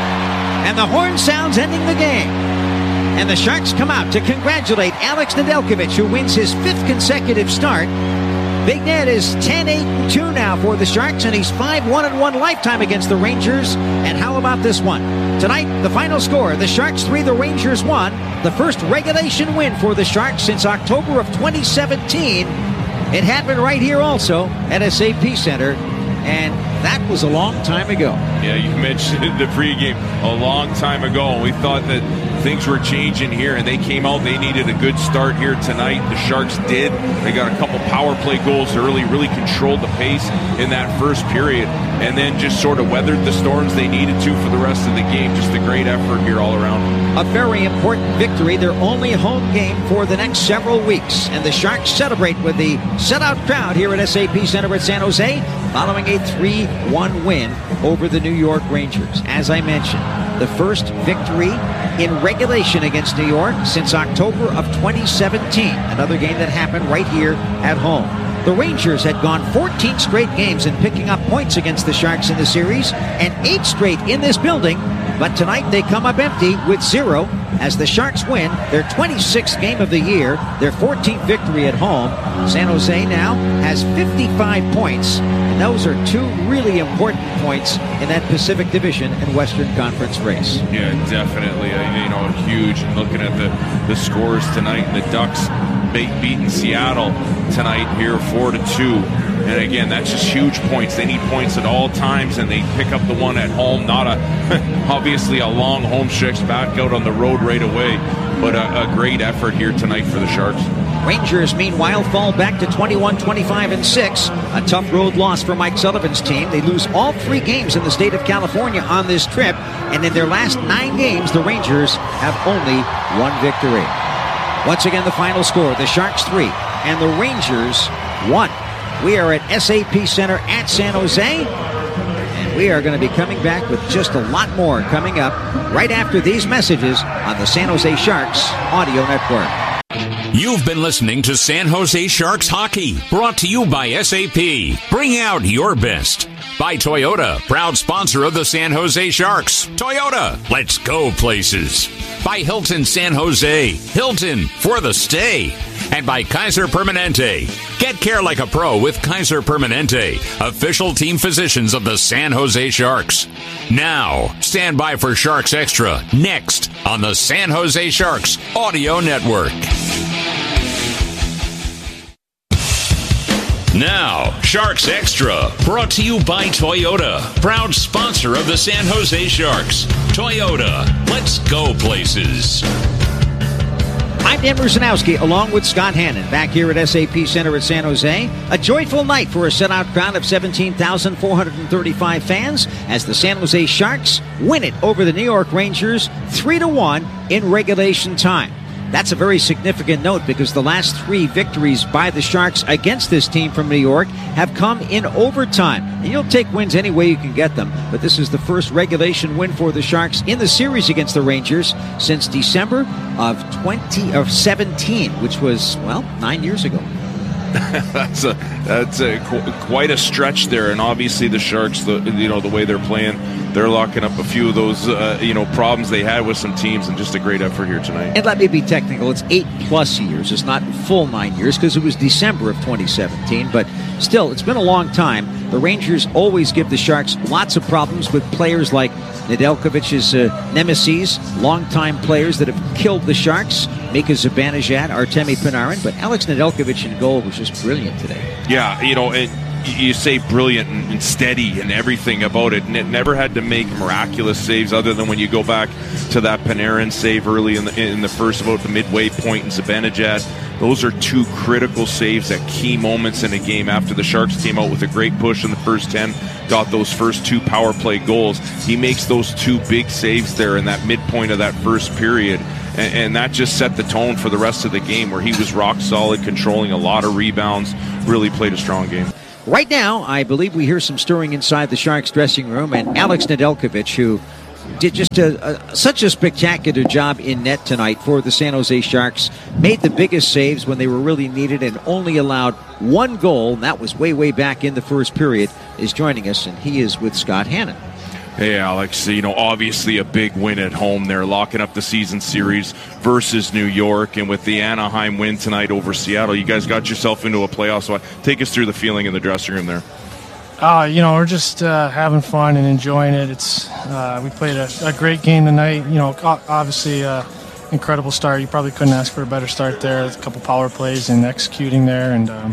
and the horn sounds, ending the game. And the Sharks come out to congratulate Alex Nedeljkovic, who wins his fifth consecutive start. Big Ned is ten eight and two now for the Sharks, and he's five one and one lifetime against the Rangers. And how about this one? Tonight, the final score, the Sharks three, the Rangers one. The first regulation win for the Sharks since October of twenty seventeen. It happened right here also at S A P Center, and that was a long time ago. Yeah, you mentioned the pregame a long time ago, and we thought that things were changing here, and they came out. They needed a good start here tonight. The Sharks did. They got a couple power play goals early, really controlled the pace in that first period, and then just sort of weathered the storms they needed to for the rest of the game. Just a great effort here all around. A very important victory, their only home game for the next several weeks, and the Sharks celebrate with the sellout crowd here at S A P Center at San Jose, following a three one win over the New York Rangers. As I mentioned, the first victory in regulation against New York since October of twenty seventeen. Another game that happened right here at home. The Rangers had gone fourteen straight games in picking up points against the Sharks in the series, and eight straight in this building. But tonight they come up empty with zero as the Sharks win their twenty-sixth game of the year, their fourteenth victory at home. San Jose now has fifty-five points, and those are two really important points in that Pacific Division and Western Conference race. Yeah, definitely. Uh, you know, huge. Looking at the, the scores tonight, the Ducks beating Seattle tonight here four to two. And again, that's just huge points. They need points at all times, and they pick up the one at home. Not a obviously a long home stretch back out on the road right away, but a, a great effort here tonight for the Sharks. Rangers, meanwhile, fall back to twenty-one twenty-five and six. A tough road loss for Mike Sullivan's team. They lose all three games in the state of California on this trip, and in their last nine games, the Rangers have only one victory. Once again, the final score, the Sharks three and the Rangers one. We are at S A P Center at San Jose, and we are going to be coming back with just a lot more coming up right after these messages on the San Jose Sharks Audio Network. You've been listening to San Jose Sharks Hockey, brought to you by S A P. Bring out your best. By Toyota, proud sponsor of the San Jose Sharks. Toyota, let's go places. By Hilton San Jose, Hilton for the stay. And by Kaiser Permanente. Get care like a pro with Kaiser Permanente, official team physicians of the San Jose Sharks. Now, stand by for Sharks Extra, next on the San Jose Sharks Audio Network. Now, Sharks Extra, brought to you by Toyota, proud sponsor of the San Jose Sharks. Toyota, let's go places. I'm Dan Rusanowski, along with Scott Hannon, back here at S A P Center at San Jose. A joyful night for a sellout crowd of seventeen thousand four hundred thirty-five fans as the San Jose Sharks win it over the New York Rangers three to one in regulation time. That's a very significant note because the last three victories by the Sharks against this team from New York have come in overtime. And you'll take wins any way you can get them, but this is the first regulation win for the Sharks in the series against the Rangers since December of twenty of seventeen, which was, well, nine years ago. that's a that's a qu- quite a stretch there, and obviously the Sharks, the you know the way they're playing, they're locking up a few of those uh, you know problems they had with some teams, and just a great effort here tonight. And let me be technical; it's eight plus years. It's not full nine years because it was December of twenty seventeen, but still, it's been a long time. The Rangers always give the Sharks lots of problems with players like Nedeljkovic's uh, nemesis, longtime players that have killed the Sharks. Mika Zibanejad, Artemi Panarin, but Alex Nedeljkovic in goal was just brilliant today. Yeah, you know, it, you say brilliant and, and steady and everything about it, and it never had to make miraculous saves other than when you go back to that Panarin save early in the, in the first, about the midway point in Zibanejad. Those are two critical saves at key moments in a game after the Sharks came out with a great push in the first ten, got those first two power play goals. He makes those two big saves there in that midpoint of that first period, and, and that just set the tone for the rest of the game, where he was rock solid, controlling a lot of rebounds, really played a strong game. Right now, I believe we hear some stirring inside the Sharks dressing room, and Alex Nedeljkovic, who did just a, a, such a spectacular job in net tonight for the San Jose Sharks, made the biggest saves when they were really needed and only allowed one goal, and that was way, way back in the first period, is joining us, and he is with Scott Hannon. Hey, Alex, you know, obviously a big win at home there, locking up the season series versus New York. And with the Anaheim win tonight over Seattle, you guys got yourself into a playoff spot. Take us through the feeling in the dressing room there. Uh, you know, we're just uh, having fun and enjoying it. It's uh, we played a, a great game tonight. You know, obviously uh, incredible start. You probably couldn't ask for a better start there. A couple power plays and executing there. And um,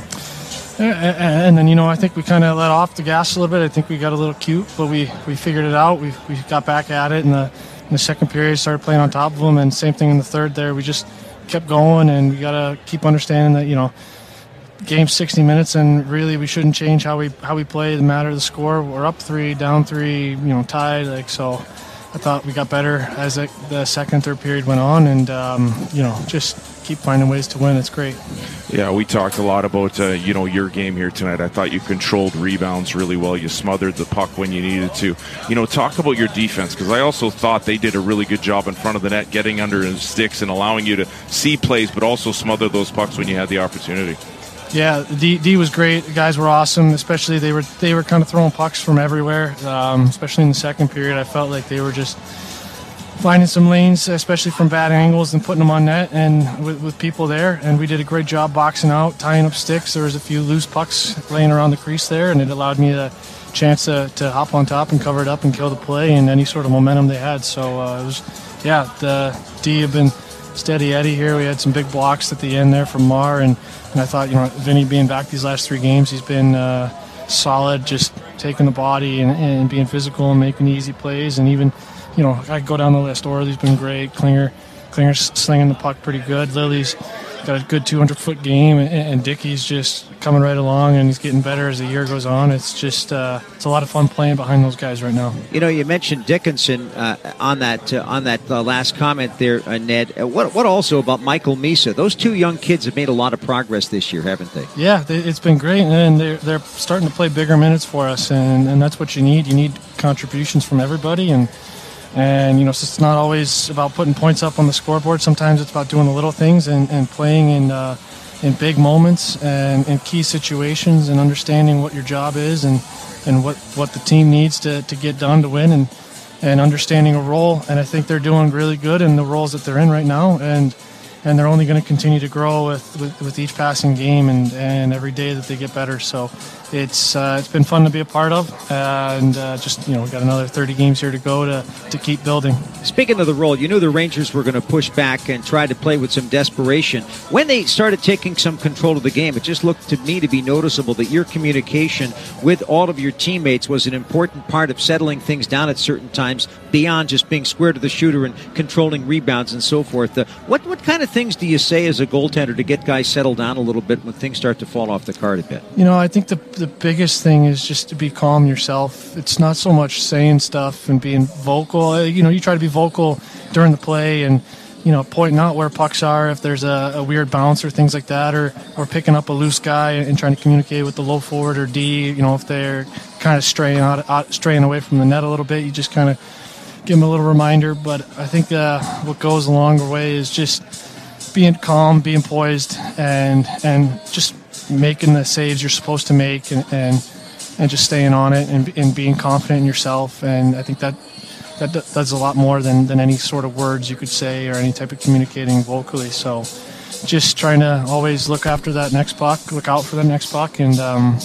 And then, you know, I think we kind of let off the gas a little bit. I think we got a little cute, but we, we figured it out. We we got back at it in the in the second period, started playing on top of them, and same thing in the third there. We just kept going, and we got to keep understanding that, you know, game's sixty minutes, and really we shouldn't change how we how we play. The matter of the score. We're up three, down three, you know, tied. Like, so I thought we got better as it, the second, third period went on, and, um, you know, just keep finding ways to win. It's great. Yeah, we talked a lot about, uh, you know, your game here tonight. I thought you controlled rebounds really well. You smothered the puck when you needed to. You know, talk about your defense, because I also thought they did a really good job in front of the net, getting under his sticks and allowing you to see plays, but also smother those pucks when you had the opportunity. Yeah, D, D was great. The guys were awesome, especially they were they were kind of throwing pucks from everywhere, um, especially in the second period. I felt like they were just finding some lanes, especially from bad angles, and putting them on net and with, with people there. And we did a great job boxing out, tying up sticks. There was a few loose pucks laying around the crease there, and it allowed me a chance to, to hop on top and cover it up and kill the play and any sort of momentum they had. So uh, it was, yeah, the D have been steady Eddie here. We had some big blocks at the end there from Mar, and, and I thought, you know, Vinny being back these last three games, he's been uh, solid, just taking the body and, and being physical and making easy plays. And even, you know, I could go down the list. Orly's been great. Klinger, Klinger's slinging the puck pretty good. Lily's got a good two hundred foot game, and, and Dickey's just coming right along, and he's getting better as the year goes on. It's just uh, it's a lot of fun playing behind those guys right now. You know, you mentioned Dickinson uh, on that uh, on that uh, last comment there, uh, Ned. Uh, what what also about Michael Misa? Those two young kids have made a lot of progress this year, haven't they? Yeah, they, it's been great, and they're they're starting to play bigger minutes for us, and, and that's what you need. You need contributions from everybody, and. And, you know, it's not always about putting points up on the scoreboard. Sometimes it's about doing the little things and, and playing in uh, in big moments and in key situations and understanding what your job is and, and what, what the team needs to, to get done to win and, and understanding a role. And I think they're doing really good in the roles that they're in right now. And and they're only going to continue to grow with, with, with each passing game and, and every day that they get better. So it's uh, it's been fun to be a part of, uh, and uh, just, you know, we've got another thirty games here to go to, to keep building. Speaking of the role, you knew the Rangers were going to push back and try to play with some desperation. When they started taking some control of the game, it just looked to me to be noticeable that your communication with all of your teammates was an important part of settling things down at certain times, beyond just being square to the shooter and controlling rebounds and so forth. Uh, what, what kind of things do you say as a goaltender to get guys settled down a little bit when things start to fall off the card a bit? You know, I think the the biggest thing is just to be calm yourself. It's not so much saying stuff and being vocal. You know, you try to be vocal during the play and, you know, pointing out where pucks are if there's a, a weird bounce or things like that, or, or picking up a loose guy and trying to communicate with the low forward or D. You know, if they're kind of straying out, out straying away from the net a little bit, you just kind of give them a little reminder. But I think uh, what goes a longer way is just being calm, being poised, and and just making the saves you're supposed to make, and and, and just staying on it and, and being confident in yourself. And I think that that does a lot more than, than any sort of words you could say or any type of communicating vocally. So just trying to always look after that next puck, look out for the next puck, and um,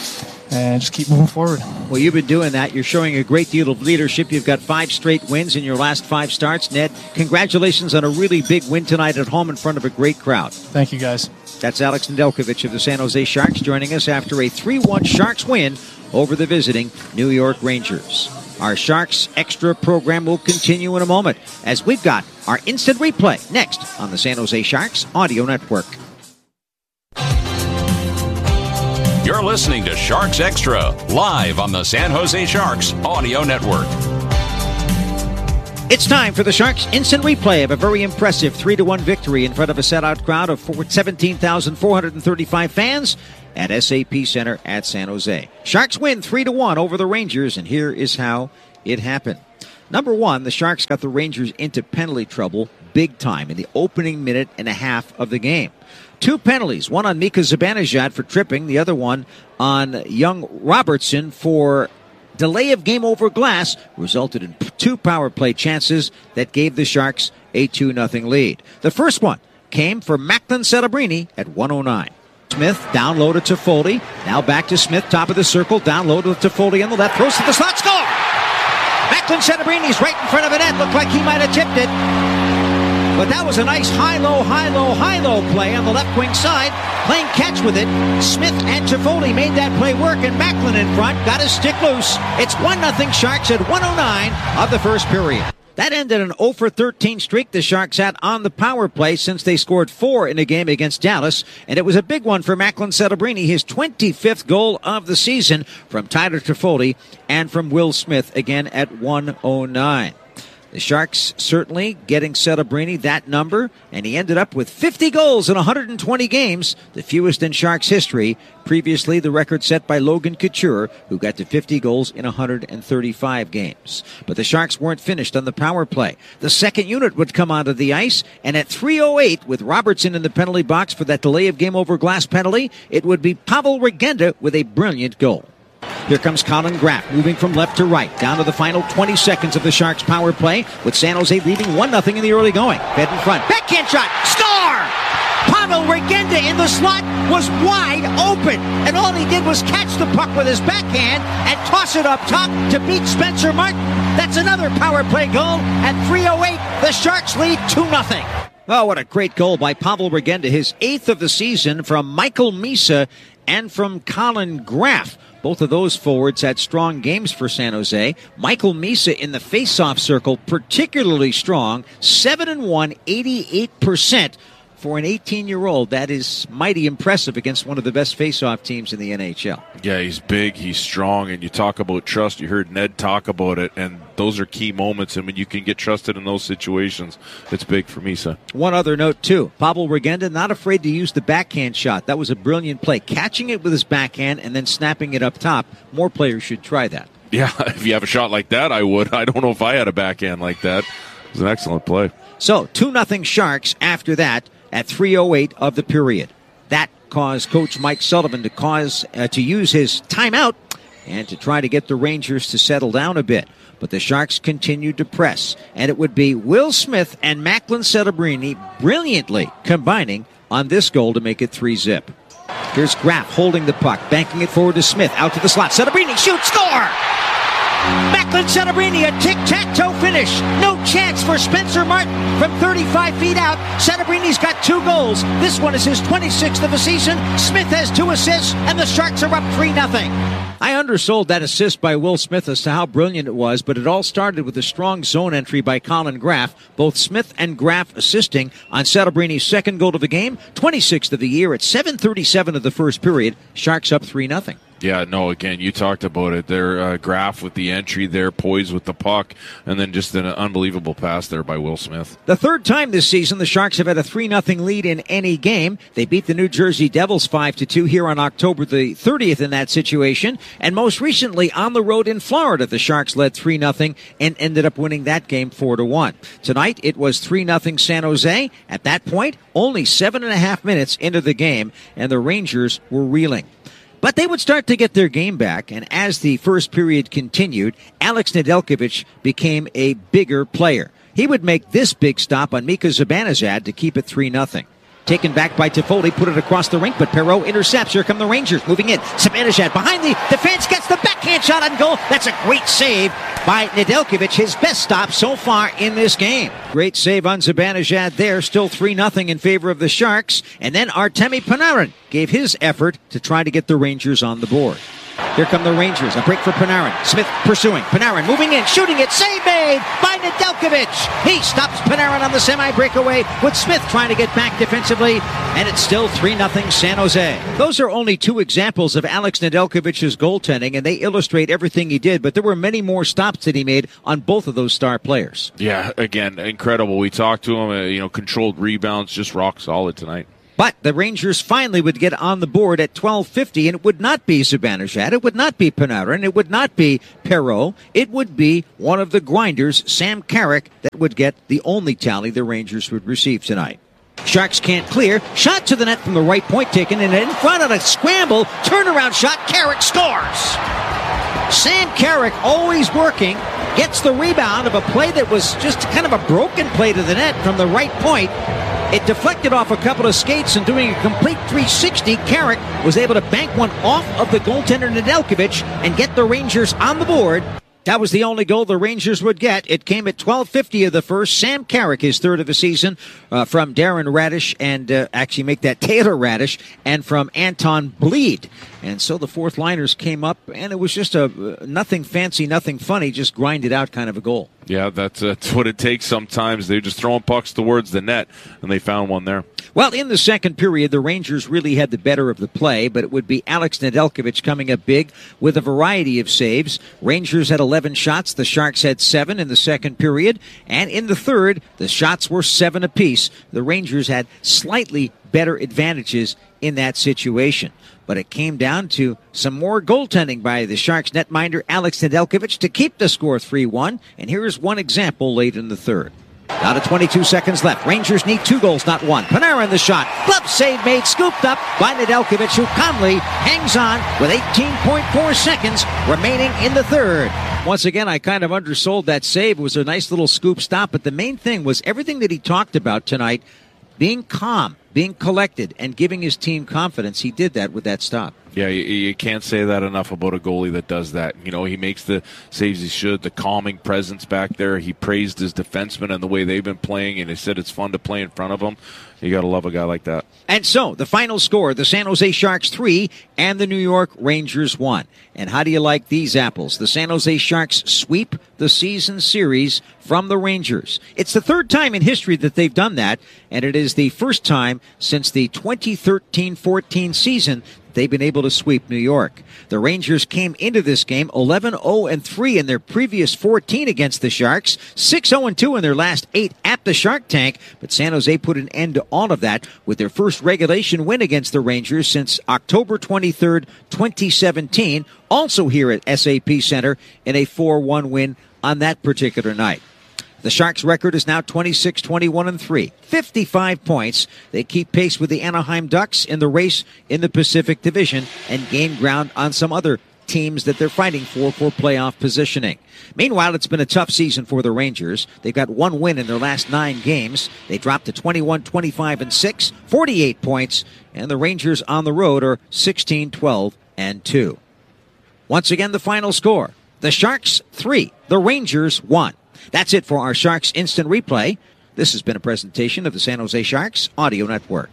and just keep moving forward. Well, you've been doing that. You're showing a great deal of leadership. You've got five straight wins in your last five starts. Ned, congratulations on a really big win tonight at home in front of a great crowd. Thank you, guys. That's Alex Nedeljkovic of the San Jose Sharks joining us after a three one Sharks win over the visiting New York Rangers. Our Sharks Extra program will continue in a moment as we've got our instant replay next on the San Jose Sharks Audio Network. You're listening to Sharks Extra, live on the San Jose Sharks Audio Network. It's time for the Sharks instant replay of a very impressive three to one victory in front of a sellout crowd of seventeen thousand four hundred thirty-five fans at S A P Center at San Jose. Sharks win three to one over the Rangers, and here is how it happened. Number one, the Sharks got the Rangers into penalty trouble big time in the opening minute and a half of the game. Two penalties, one on Mika Zibanejad for tripping, the other one on young Robertson for delay of game over glass, resulted in two power play chances that gave the Sharks a two nothing lead. The first one came for Macklin Celebrini at one oh nine. Smith downloaded to Foley. Now back to Smith, top of the circle, downloaded to Foley on the left, throws to the slot, score! Macklin Celebrini's right in front of the net, looked like he might have tipped it. But that was a nice high-low, high-low, high-low play on the left wing side. Playing catch with it. Smith and Toffoli made that play work, and Macklin in front got his stick loose. It's one nothing Sharks at one oh nine of the first period. That ended an oh for thirteen streak the Sharks had on the power play since they scored four in a game against Dallas, and it was a big one for Macklin Celebrini, his twenty-fifth goal of the season from Tyler Toffoli and from Will Smith again at one oh nine. The Sharks certainly getting Celebrini that number, and he ended up with fifty goals in one hundred twenty games, the fewest in Sharks history. Previously, the record set by Logan Couture, who got to fifty goals in one hundred thirty-five games. But the Sharks weren't finished on the power play. The second unit would come onto the ice, and at three oh eight, with Robertson in the penalty box for that delay of game over glass penalty, it would be Pavel Regenda with a brilliant goal. Here comes Colin Graff, moving from left to right, down to the final twenty seconds of the Sharks' power play, with San Jose leading one nothing in the early going. Fed in front, backhand shot, score! Pavel Regenda in the slot was wide open, and all he did was catch the puck with his backhand and toss it up top to beat Spencer Martin. That's another power play goal. At three oh eight, the Sharks lead two nothing. Oh, what a great goal by Pavel Regenda, his eighth of the season from Michael Misa and from Colin Graff. Both of those forwards had strong games for San Jose. Michael Misa in the face-off circle, particularly strong, seven and one, eighty-eight percent. For an eighteen-year-old, that is mighty impressive against one of the best face-off teams in the N H L. Yeah, he's big, he's strong, and you talk about trust. You heard Ned talk about it, and those are key moments. And when you can get trusted in those situations, it's big for Misa. One other note, too. Pavel Regenda not afraid to use the backhand shot. That was a brilliant play. Catching it with his backhand and then snapping it up top. More players should try that. Yeah, if you have a shot like that, I would. I don't know if I had a backhand like that. It was an excellent play. So, two nothing Sharks after that at three oh eight of the period. That caused Coach Mike Sullivan to cause uh, to use his timeout and to try to get the Rangers to settle down a bit. But the Sharks continued to press, and it would be Will Smith and Macklin Celebrini brilliantly combining on this goal to make it three zip. Here's Graff holding the puck, banking it forward to Smith, out to the slot. Celebrini shoots, score! Macklin Celebrini, a tic-tac-toe finish. No chance for Spencer Martin from thirty-five feet out. Celebrini's got two goals. This one is his twenty-sixth of the season. Smith has two assists, and the Sharks are up three nothing. I undersold that assist by Will Smith as to how brilliant it was, but it all started with a strong zone entry by Colin Graff. Both Smith and Graff assisting on Celebrini's second goal of the game, twenty-sixth of the year at seven thirty-seven of the first period. Sharks up three nothing. Yeah, no, again, you talked about it there. Uh, Graff with the entry there, poised with the puck, and then just an unbelievable pass there by Will Smith. The third time this season, the Sharks have had a three nothing lead in any game. They beat the New Jersey Devils five to two here on October the thirtieth in that situation. And most recently, on the road in Florida, the Sharks led three nothing and ended up winning that game four to one. Tonight, it was three nothing San Jose. At that point, only seven and a half minutes into the game, and the Rangers were reeling. But they would start to get their game back, and as the first period continued, Alex Nedeljkovic became a bigger player. He would make this big stop on Mika Zibanejad to keep it three nothing. Taken back by Toffoli, put it across the rink, but Perreault intercepts. Here come the Rangers, moving in. Zibanejad behind the defense, gets the backhand shot on goal. That's a great save by Nedeljkovic, his best stop so far in this game. Great save on Zibanejad there, still three nothing in favor of the Sharks. And then Artemi Panarin gave his effort to try to get the Rangers on the board. Here come the Rangers. A break for Panarin. Smith pursuing. Panarin moving in, shooting it. Save made by Nedeljkovic. He stops Panarin on the semi-breakaway with Smith trying to get back defensively. And it's still three nothing San Jose. Those are only two examples of Alex Nedeljkovic's goaltending, and they illustrate everything he did. But there were many more stops that he made on both of those star players. Yeah, again, incredible. We talked to him. Uh, you know, controlled rebounds, just rock solid tonight. But the Rangers finally would get on the board at twelve fifty, and it would not be Zibanejad, it would not be Panarin, it would not be Perreault, it would be one of the grinders, Sam Carrick, that would get the only tally the Rangers would receive tonight. Sharks can't clear. Shot to the net from the right point taken, and in front of a scramble, turnaround shot, Carrick scores! Sam Carrick, always working, gets the rebound of a play that was just kind of a broken play to the net from the right point. It deflected off a couple of skates, and doing a complete three sixty, Carrick was able to bank one off of the goaltender Nedeljkovic and get the Rangers on the board. That was the only goal the Rangers would get. It came at twelve fifty of the first. Sam Carrick, his third of the season, uh, from Darren Radish, and uh, actually make that Taylor Radish, and from Anton Bleed. And so the fourth liners came up, and it was just a uh, nothing fancy, nothing funny, just grinded out kind of a goal. Yeah, that's, uh, that's what it takes sometimes. They're just throwing pucks towards the net, and they found one there. Well, in the second period, the Rangers really had the better of the play, but it would be Alex Nedeljkovic coming up big with a variety of saves. Rangers had eleven shots. The Sharks had seven in the second period. And in the third, the shots were seven apiece. The Rangers had slightly better advantages in that situation. But it came down to some more goaltending by the Sharks netminder Alex Nedeljkovic to keep the score three one. And here is one example late in the third. Down to twenty-two seconds left. Rangers need two goals, not one. Panarin the shot. Glove save made, scooped up by Nedeljkovic, who calmly hangs on with eighteen point four seconds remaining in the third. Once again, I kind of undersold that save. It was a nice little scoop stop, but the main thing was everything that he talked about tonight, being calm, being collected, and giving his team confidence. He did that with that stop. Yeah, you, you can't say that enough about a goalie that does that. You know, he makes the saves he should, the calming presence back there. He praised his defensemen and the way they've been playing, and he said it's fun to play in front of them. You got to love a guy like that. And so, the final score, the San Jose Sharks three and the New York Rangers one. And how do you like these apples? The San Jose Sharks sweep the season series from the Rangers. It's the third time in history that they've done that, and it is the first time since the twenty thirteen fourteen season they've been able to sweep New York. The Rangers came into this game eleven oh and three in their previous fourteen against the Sharks, six oh and two in their last eight at the Shark Tank, but San Jose put an end to all of that with their first regulation win against the Rangers since October twenty-third, twenty seventeen, also here at S A P Center in a four one win on that particular night. The Sharks' record is now twenty-six, twenty-one, and three. fifty-five points. They keep pace with the Anaheim Ducks in the race in the Pacific Division and gain ground on some other teams that they're fighting for for playoff positioning. Meanwhile, it's been a tough season for the Rangers. They've got one win in their last nine games. They dropped to twenty-one, twenty-five, and six, forty-eight points, and the Rangers on the road are sixteen, twelve, and two. Once again, the final score. The Sharks three, the Rangers one. That's it for our Sharks Instant Replay. This has been a presentation of the San Jose Sharks Audio Network.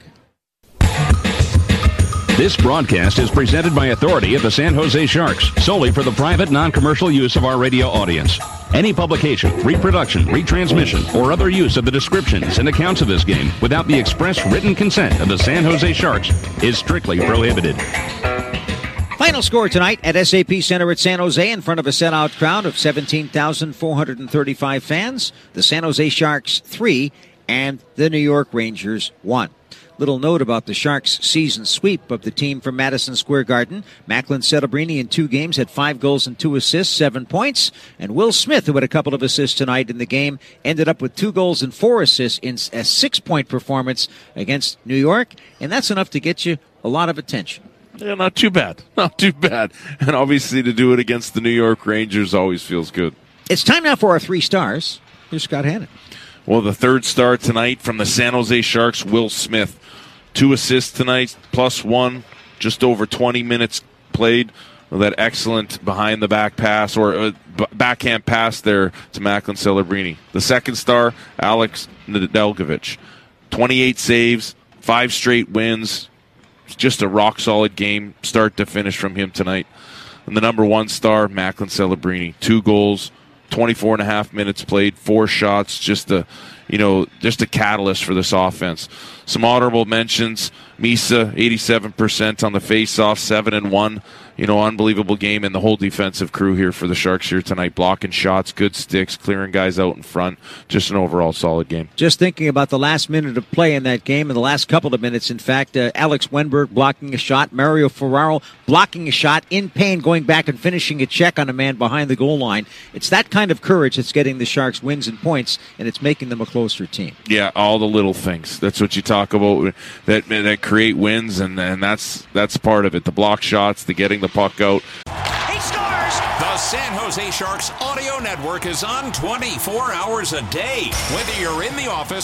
This broadcast is presented by authority of the San Jose Sharks, solely for the private, non-commercial use of our radio audience. Any publication, reproduction, retransmission, or other use of the descriptions and accounts of this game without the express written consent of the San Jose Sharks is strictly prohibited. Final score tonight at S A P Center at San Jose in front of a sellout crowd of seventeen thousand four hundred thirty-five fans. The San Jose Sharks three and the New York Rangers one. Little note about the Sharks' season sweep of the team from Madison Square Garden. Macklin Celebrini in two games had five goals and two assists, seven points. And Will Smith, who had a couple of assists tonight in the game, ended up with two goals and four assists in a six-point performance against New York. And that's enough to get you a lot of attention. Yeah, not too bad. Not too bad. And obviously to do it against the New York Rangers always feels good. It's time now for our three stars. Here's Scott Hannon. Well, the third star tonight from the San Jose Sharks, Will Smith. Two assists tonight, plus one, just over twenty minutes played. With that excellent behind-the-back pass, or uh, b- backhand pass there to Macklin Celebrini. The second star, Alex Nedeljkovic. twenty-eight saves, five straight wins. Just a rock-solid game, start to finish from him tonight. And the number one star, Macklin Celebrini. Two goals, twenty-four and a half minutes played, four shots, just a, you know, just a catalyst for this offense. Some honorable mentions, Misa, eighty-seven percent on the face-off, seven and one. You know, unbelievable game, and the whole defensive crew here for the Sharks here tonight, blocking shots, good sticks, clearing guys out in front. Just an overall solid game. Just thinking about the last minute of play in that game, and the last couple of minutes, in fact, uh, Alex Wenberg blocking a shot, Mario Ferraro blocking a shot, in pain, going back and finishing a check on a man behind the goal line. It's that kind of courage that's getting the Sharks wins and points, and it's making them a closer team. Yeah, all the little things. That's what you talk about, that that create wins, and, and that's that's part of it. The block shots, the getting the puck out. He scores! The San Jose Sharks Audio Network is on twenty-four hours a day. Whether you're in the office